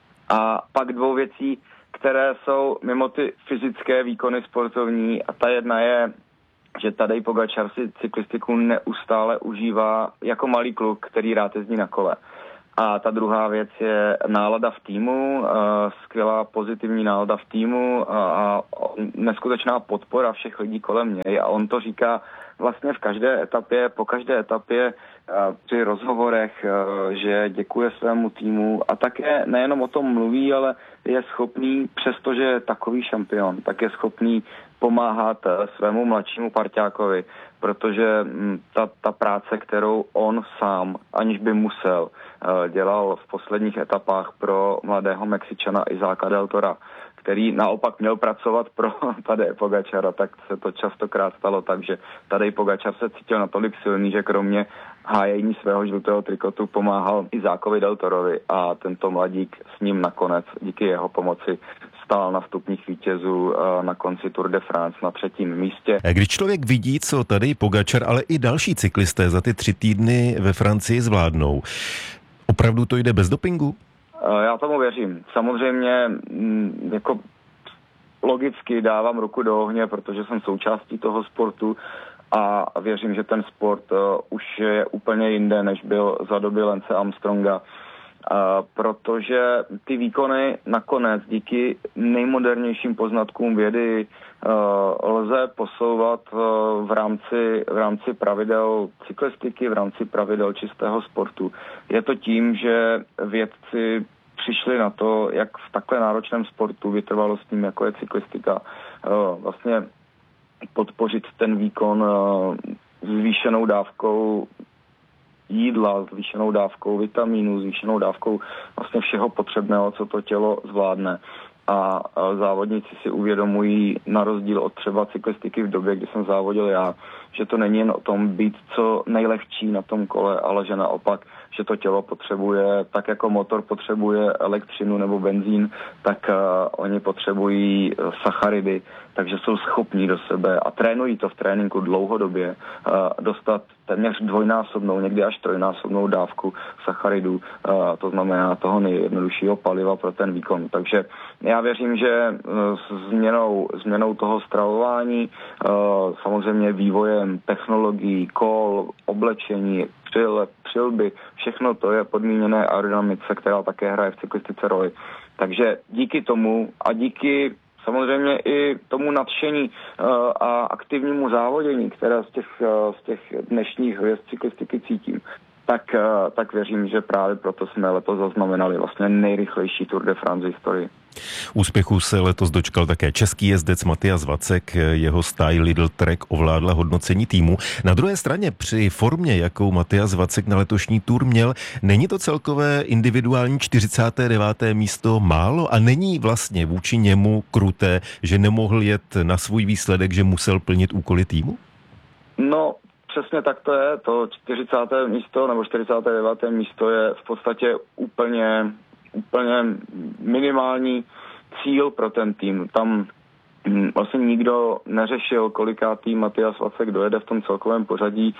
A pak dvou věcí, které jsou mimo ty fyzické výkony sportovní, a ta jedna je, že Tadej Pogačar si cyklistiku neustále užívá jako malý kluk, který rád jezdí na kole. A ta druhá věc je nálada v týmu, skvělá pozitivní nálada v týmu a neskutečná podpora všech lidí kolem něj. A on to říká vlastně v každé etapě, po každé etapě při rozhovorech, že děkuje svému týmu a také nejenom o tom mluví, ale je schopný, přestože je takový šampion, tak je schopný pomáhat svému mladšímu parťákovi, protože ta, ta práce, kterou on sám, aniž by musel, dělal v posledních etapách pro mladého Mexičana Izáka del Tora, který naopak měl pracovat pro Tadeje Pogačara, tak se to častokrát stalo tak, že Tadej Pogačar se cítil natolik silný, že kromě hájení svého žlutého trikotu pomáhal Izákovi del Torovi a tento mladík s ním nakonec díky jeho pomoci stál na stupních vítězů na konci Tour de France na třetím místě. Když člověk vidí, co Tadej Pogačar, ale i další cyklisté za ty tři týdny ve Francii zvládnou, opravdu to jde bez dopingu? Já tomu věřím. Samozřejmě jako logicky dávám ruku do ohně, protože jsem součástí toho sportu a věřím, že ten sport už je úplně jinde, než byl za doby Lance Armstronga. Protože ty výkony nakonec díky nejmodernějším poznatkům vědy lze posouvat v rámci, v rámci pravidel cyklistiky, v rámci pravidel čistého sportu. Je to tím, že vědci přišli na to, jak v takhle náročném sportu vytrvalostním, jako je cyklistika, vlastně podpořit ten výkon zvýšenou dávkou jídla, zvýšenou dávkou vitamínů, zvýšenou dávkou vlastně všeho potřebného, co to tělo zvládne. A závodníci si uvědomují, na rozdíl od třeba cyklistiky v době, kdy jsem závodil já, že to není jen o tom být co nejlehčí na tom kole, ale že naopak, že to tělo potřebuje, tak jako motor potřebuje elektřinu nebo benzín, tak uh, oni potřebují uh, sacharidy, takže jsou schopní do sebe a trénují to v tréninku dlouhodobě uh, dostat téměř dvojnásobnou, někdy až trojnásobnou dávku sacharidů, uh, to znamená toho nejjednoduššího paliva pro ten výkon. Takže já věřím, že uh, s změnou, změnou toho stravování, uh, samozřejmě vývojem technologií, kol, oblečení, přil, přilby, všechno to je podmíněné aerodynamice, která také hraje v cyklistice roli. Takže díky tomu a díky samozřejmě i tomu nadšení uh, a aktivnímu závodění, které z těch, uh, z těch dnešních hvězd cyklistiky cítím, tak, uh, tak věřím, že právě proto jsme letos zaznamenali vlastně nejrychlejší Tour de France v historii. Úspěchu se letos dočkal také český jezdec Matyas Vacek, jeho stáj Lidl Trek ovládla hodnocení týmu. Na druhé straně při formě, jakou Matyas Vacek na letošní Tour měl, není to celkové individuální čtyřicáté deváté místo málo a není vlastně vůči němu kruté, že nemohl jet na svůj výsledek, že musel plnit úkoly týmu? No, přesně tak to je. To čtyřicáté místo nebo čtyřicáté deváté místo je v podstatě úplně úplně minimální cíl pro ten tým. Tam vlastně nikdo neřešil, kolikátý Matyas Vacek dojede v tom celkovém pořadí.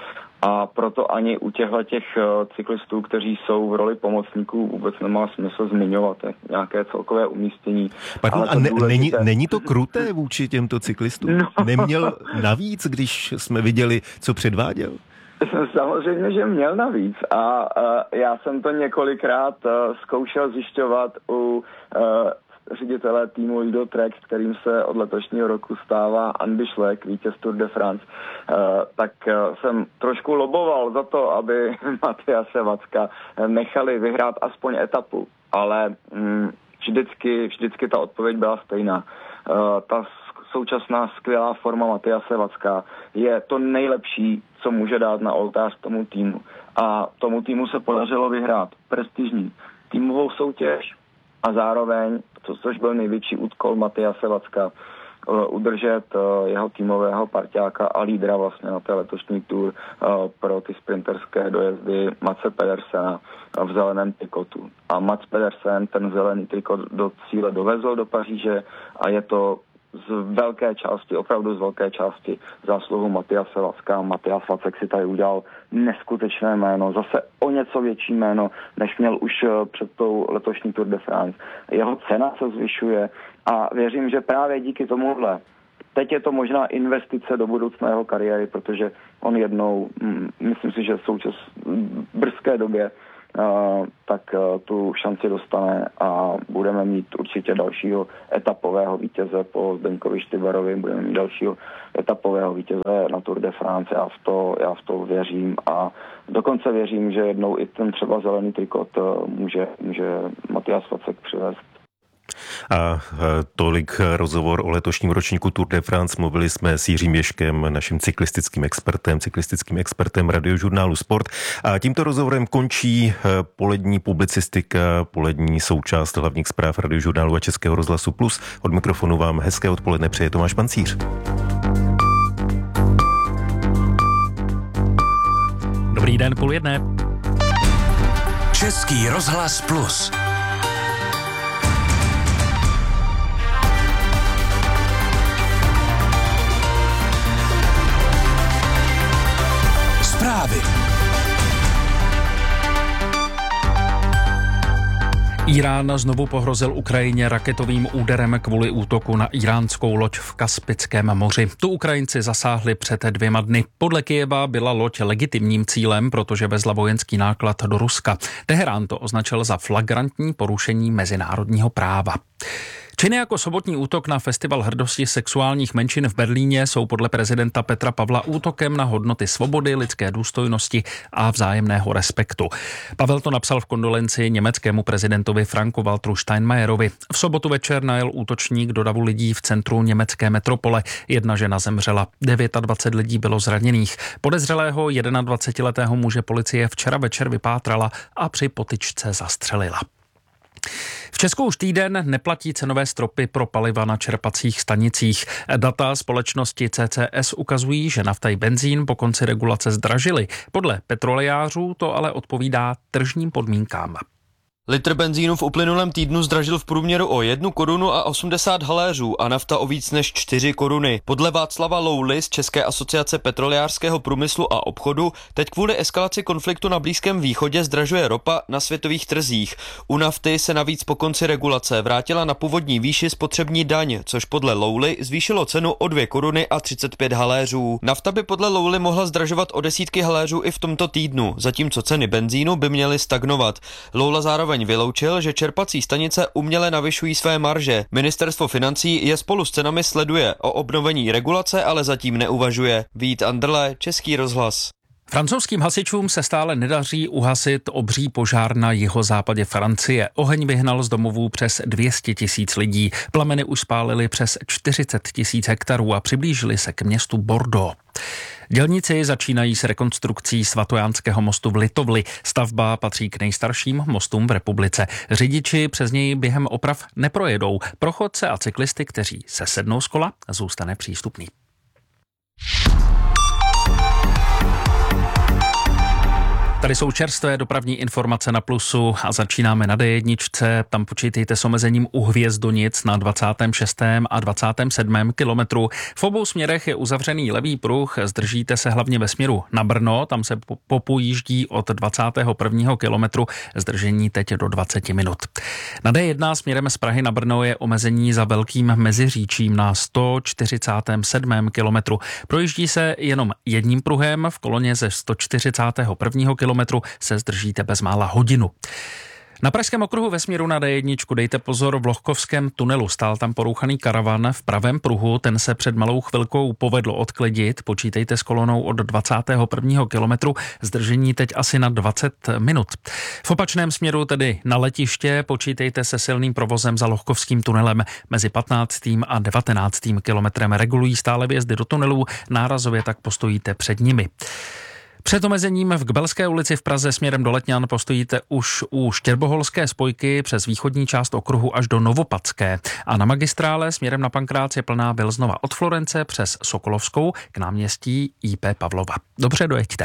A proto ani u těchto těch cyklistů, kteří jsou v roli pomocníků, vůbec nemá smysl zmiňovat nějaké celkové umístění. Pardon, a ne, není, není to kruté vůči těmto cyklistům? No. Neměl navíc, když jsme viděli, co předváděl? Samozřejmě, že měl navíc a, a já jsem to několikrát a, zkoušel zjišťovat u a, ředitele týmu Lido Trek, kterým se od letošního roku stává Andy Schleck, vítěz Tour de France, a, tak a, jsem trošku loboval za to, aby Matyase Vacka nechali vyhrát aspoň etapu, ale mm, vždycky, vždycky ta odpověď byla stejná. A, ta současná skvělá forma Matyase Vacka je to nejlepší, co může dát na oltář tomu týmu. A tomu týmu se podařilo vyhrát prestižní týmovou soutěž a zároveň, to, což byl největší úkol Matyase Vacka, udržet jeho týmového parťáka a lídra vlastně na té letošní tour pro ty sprinterské dojezdy Matse Pedersena v zeleném trikotu. A Mats Pedersen ten zelený trikot do cíle dovezl do Paříže a je to z velké části, opravdu z velké části zásluhu Matyase Vacka. Matyas Vacek si tady udělal neskutečné jméno, zase o něco větší jméno, než měl už před tou letošní Tour de France. Jeho cena se zvyšuje a věřím, že právě díky tomuhle teď je to možná investice do budoucna jeho kariéry, protože on jednou, myslím si, že v součas brzké době Uh, tak uh, tu šanci dostane a budeme mít určitě dalšího etapového vítěze po Zdeňkovi Štybarovi, budeme mít dalšího etapového vítěze na Tour de France, já v to, já v to věřím a dokonce věřím, že jednou i ten třeba zelený trikot uh, může, může Matyas Vacek přivést. A tolik rozhovor o letošním ročníku Tour de France. Mluvili jsme s Jiřím Ježkem, naším cyklistickým expertem, cyklistickým expertem radiožurnálu Sport. A tímto rozhovorem končí polední publicistika, polední součást hlavních zpráv radiožurnálu a Českého rozhlasu Plus. Od mikrofonu vám hezké odpoledne přeje Tomáš Pancíř. Dobrý den, půl jedné. Český rozhlas Plus. Zprávy. Irán znovu pohrozil Ukrajině raketovým úderem kvůli útoku na iránskou loď v Kaspickém moři. Tu Ukrajinci zasáhli před dvěma dny. Podle Kyjeva byla loď legitimním cílem, protože vezla vojenský náklad do Ruska. Teherán to označil za flagrantní porušení mezinárodního práva. Činy jako sobotní útok na festival hrdosti sexuálních menšin v Berlíně jsou podle prezidenta Petra Pavla útokem na hodnoty svobody, lidské důstojnosti a vzájemného respektu. Pavel to napsal v kondolenci německému prezidentovi Franku Walteru Steinmeierovi. V sobotu večer najel útočník do davu lidí v centru německé metropole. Jedna žena zemřela, dvacet devět lidí bylo zraněných. Podezřelého jednadvacetiletého muže policie včera večer vypátrala a při potyčce zastřelila. V Česku už týden neplatí cenové stropy pro paliva na čerpacích stanicích. Data společnosti C C S ukazují, že nafta i benzín po konci regulace zdražily. Podle petrolejářů to ale odpovídá tržním podmínkám. Litr benzínu v uplynulém týdnu zdražil v průměru o jednu korunu a osmdesát haléřů a nafta o víc než čtyři koruny. Podle Václava Louly z České asociace petrolejářského průmyslu a obchodu teď kvůli eskalaci konfliktu na Blízkém východě zdražuje ropa na světových trzích. U nafty se navíc po konci regulace vrátila na původní výši spotřební daň, což podle Louly zvýšilo cenu o dvě koruny a třicet pět haléřů. Nafta by podle Louly mohla zdražovat o desítky haléřů i v tomto týdnu, zatímco ceny benzínu by měly stagnovat. Loula zároveň vyloučil, že čerpací stanice uměle navyšují své marže. Ministerstvo financí je spolu s cenami sleduje. O obnovení regulace ale zatím neuvažuje. Vít Anderle, Český rozhlas. Francouzským hasičům se stále nedaří uhasit obří požár na jihozápadě Francie. Oheň vyhnal z domovů přes dvě stě tisíc lidí. Plameny už spálily přes čtyřicet tisíc hektarů a přiblížili se k městu Bordeaux. Dělníci začínají s rekonstrukcí svatojánského mostu v Litovli. Stavba patří k nejstarším mostům v republice. Řidiči přes něj během oprav neprojedou. Pro chodce a cyklisty, kteří se sednou z kola, zůstane přístupný. Tady jsou čerstvé dopravní informace na Plusu a začínáme na D jedna. Tam počítejte s omezením u Hvězdonic na dvacátém šestém a dvacátém sedmém kilometru. V obou směrech je uzavřený levý pruh, zdržíte se hlavně ve směru na Brno, tam se popojíždí od dvacátého prvního kilometru, zdržení teď do dvacet minut. Na D jedna směrem z Prahy na Brno je omezení za Velkým Meziříčím na sto čtyřicátém sedmém kilometru. Projíždí se jenom jedním pruhem, v koloně ze sto čtyřicátého prvního kilometru se zdržíte bezmála hodinu. Na Pražském okruhu ve směru na D jedna dejte pozor v Lohkovském tunelu. Stál tam porouchaný karavan v pravém pruhu, ten se před malou chvilkou povedlo odklidit. Počítejte s kolonou od dvacátého prvního kilometru, zdržení teď asi na dvacet minut. V opačném směru, tedy na letiště, počítejte se silným provozem za Lohkovským tunelem. Mezi patnáctým a devatenáctým kilometrem regulují stále vjezdy do tunelů, nárazově tak postojíte před nimi. Před omezením v Kbelské ulici v Praze směrem do Letňan postojíte už u Štěrboholské spojky přes východní část okruhu až do Novopadské. A na magistrále směrem na Pankrác je plná byl znova od Florence přes Sokolovskou k náměstí I P Pavlova. Dobře, dojeďte.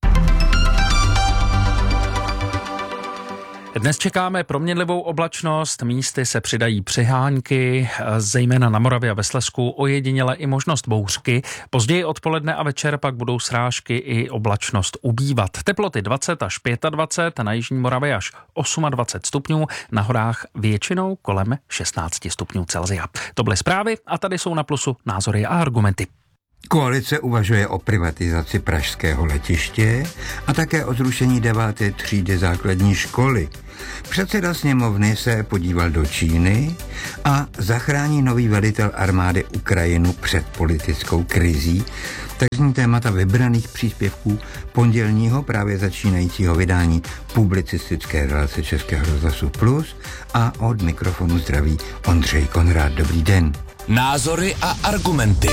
Dnes čekáme proměnlivou oblačnost, místy se přidají přiháňky, zejména na Moravě a ve Slezsku, ojediněle i možnost bouřky. Později odpoledne a večer pak budou srážky i oblačnost ubývat. Teploty dvacet až dvacet pět, na jižní Moravě až dvacet osm stupňů, na horách většinou kolem šestnáct stupňů Celsia. To byly zprávy a tady jsou na Plusu názory a argumenty. Koalice uvažuje o privatizaci pražského letiště a také o zrušení deváté třídy základní školy. Předseda sněmovny se podíval do Číny a zachrání nový velitel armády Ukrajinu před politickou krizí. Tak zní témata vybraných příspěvků pondělního právě začínajícího vydání publicistické relace Českého rozhlasu Plus a od mikrofonu zdraví Ondřej Konrád. Dobrý den. Názory a argumenty.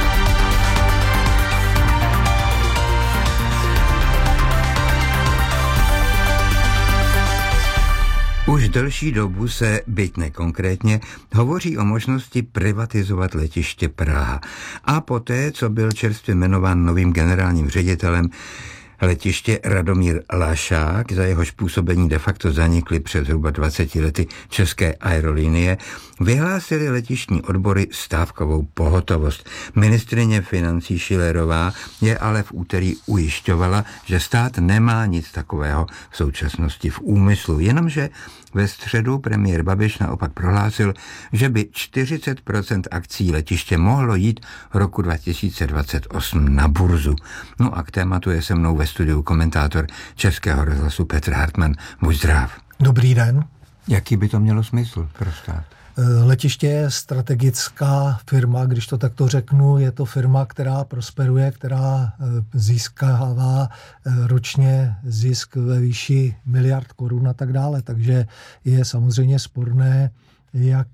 Už delší dobu se, byť nekonkrétně, hovoří o možnosti privatizovat letiště Praha. A poté, co byl čerstvě jmenován novým generálním ředitelem letiště Radomír Lašák, za jehož působení de facto zanikly před zhruba dvaceti lety české aerolinie, vyhlásili letištní odbory stávkovou pohotovost. Ministryně financí Schillerová je ale v úterý ujišťovala, že stát nemá nic takového v současnosti v úmyslu, jenomže ve středu premiér Babiš naopak prohlásil, že by čtyřicet procent akcí letiště mohlo jít roku dva tisíce dvacet osm na burzu. No a k tématu je se mnou ve studiu komentátor Českého rozhlasu Petr Hartmann. Buď zdrav. Dobrý den. Jaký by to mělo smysl pro stát? Letiště je strategická firma, když to takto řeknu, je to firma, která prosperuje, která získává ročně zisk ve výši miliard korun a tak dále, takže je samozřejmě sporné, jak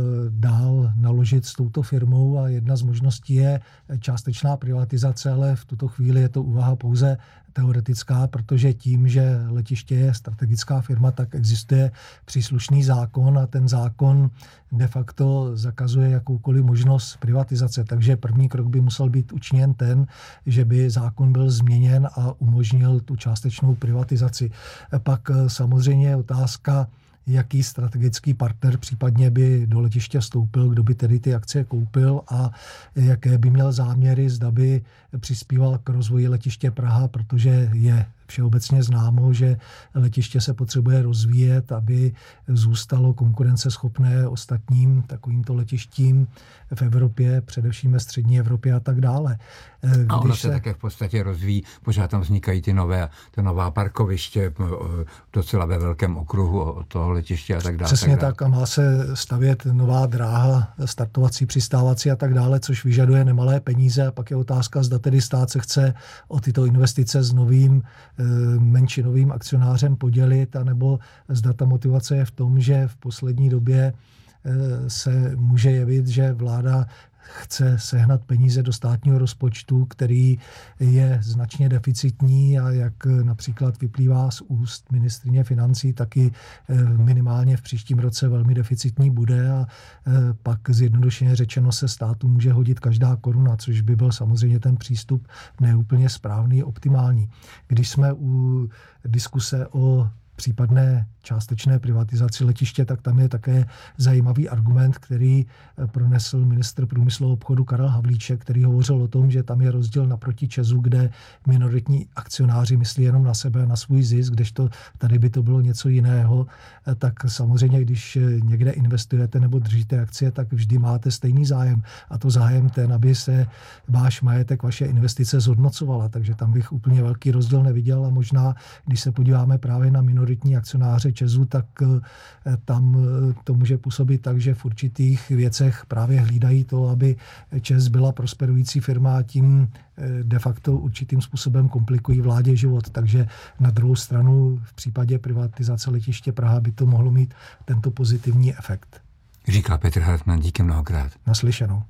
dál naložit s touto firmou a jedna z možností je částečná privatizace, ale v tuto chvíli je to úvaha pouze teoretická, protože tím, že letiště je strategická firma, tak existuje příslušný zákon a ten zákon de facto zakazuje jakoukoliv možnost privatizace. Takže první krok by musel být učiněn ten, že by zákon byl změněn a umožnil tu částečnou privatizaci. Pak samozřejmě je otázka, jaký strategický partner případně by do letiště vstoupil, kdo by tedy ty akcie koupil a jaké by měl záměry, zda by přispíval k rozvoji letiště Praha, protože je všeobecně známo, že letiště se potřebuje rozvíjet, aby zůstalo konkurenceschopné ostatním takovýmto letištím v Evropě, především ve střední Evropě a tak dále. Když a ono se, se také v podstatě rozvíjí, pořád tam vznikají ty nové, to nová parkoviště docela ve velkém okruhu od toho letiště a tak dále. Přesně tak, dále. tak a má se stavět nová dráha, startovací, přistávací a tak dále, což vyžaduje nemalé peníze a pak je otázka, zda tedy stát se chce o tyto investice s novým menšinovým akcionářem podělit, anebo zda ta motivace je v tom, že v poslední době se může jevit, že vláda chce sehnat peníze do státního rozpočtu, který je značně deficitní a jak například vyplývá z úst ministryně financí, taky minimálně v příštím roce velmi deficitní bude a pak zjednodušeně řečeno se státu může hodit každá koruna, což by byl samozřejmě ten přístup neúplně správný, optimální. Když jsme u diskuse o případné částečné privatizaci letiště, tak tam je také zajímavý argument, který pronesl ministr průmyslu a obchodu Karel Havlíček, který hovořil o tom, že tam je rozdíl naproti ČEZu, kde minoritní akcionáři myslí jenom na sebe a na svůj zisk, kdežto tady by to bylo něco jiného. Tak samozřejmě, když někde investujete nebo držíte akcie, tak vždy máte stejný zájem. A to zájem ten, aby se váš majetek, vaše investice zhodnocovala. Takže tam bych úplně velký rozdíl neviděl a možná, když se podíváme právě na minoritní akcionáře ČEZu, tak tam to může působit tak, že v určitých věcech právě hlídají to, aby ČEZ byla prosperující firma a tím de facto určitým způsobem komplikují vládě život. Takže na druhou stranu v případě privatizace letiště Praha by to mohlo mít tento pozitivní efekt. Říká Petr Hartmann, díky mnohokrát. Naslyšenou.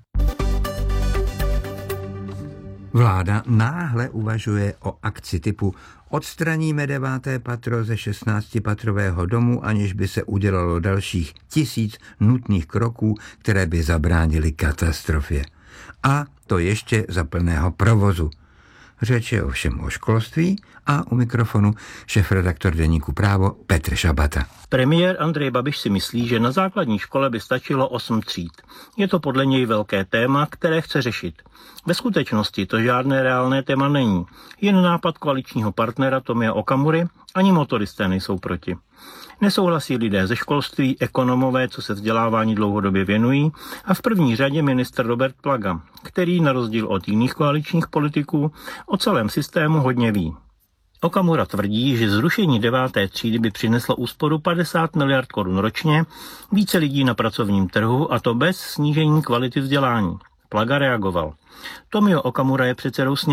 Vláda náhle uvažuje o akci typu odstraníme deváté patro ze šestnáctipatrového domu, aniž by se udělalo dalších tisíc nutných kroků, které by zabránily katastrofě. A to ještě za plného provozu. Řeč je ovšem o školství a u mikrofonu šéfredaktor deníku Právo Petr Šabata. Premiér Andrej Babiš si myslí, že na základní škole by stačilo osm tříd. Je to podle něj velké téma, které chce řešit. Ve skutečnosti to žádné reálné téma není. Jen nápad koaličního partnera Tomia Okamury, ani motoristé nejsou proti. Nesouhlasí lidé ze školství, ekonomové, co se vzdělávání dlouhodobě věnují, a v první řadě ministr Robert Plaga, který na rozdíl od jiných koaličních politiků o celém systému hodně ví. Okamura tvrdí, že zrušení deváté třídy by přineslo úsporu padesát miliard korun ročně, více lidí na pracovním trhu, a to bez snížení kvality vzdělání. Plaga reagoval. Tomio Okamura je předsedou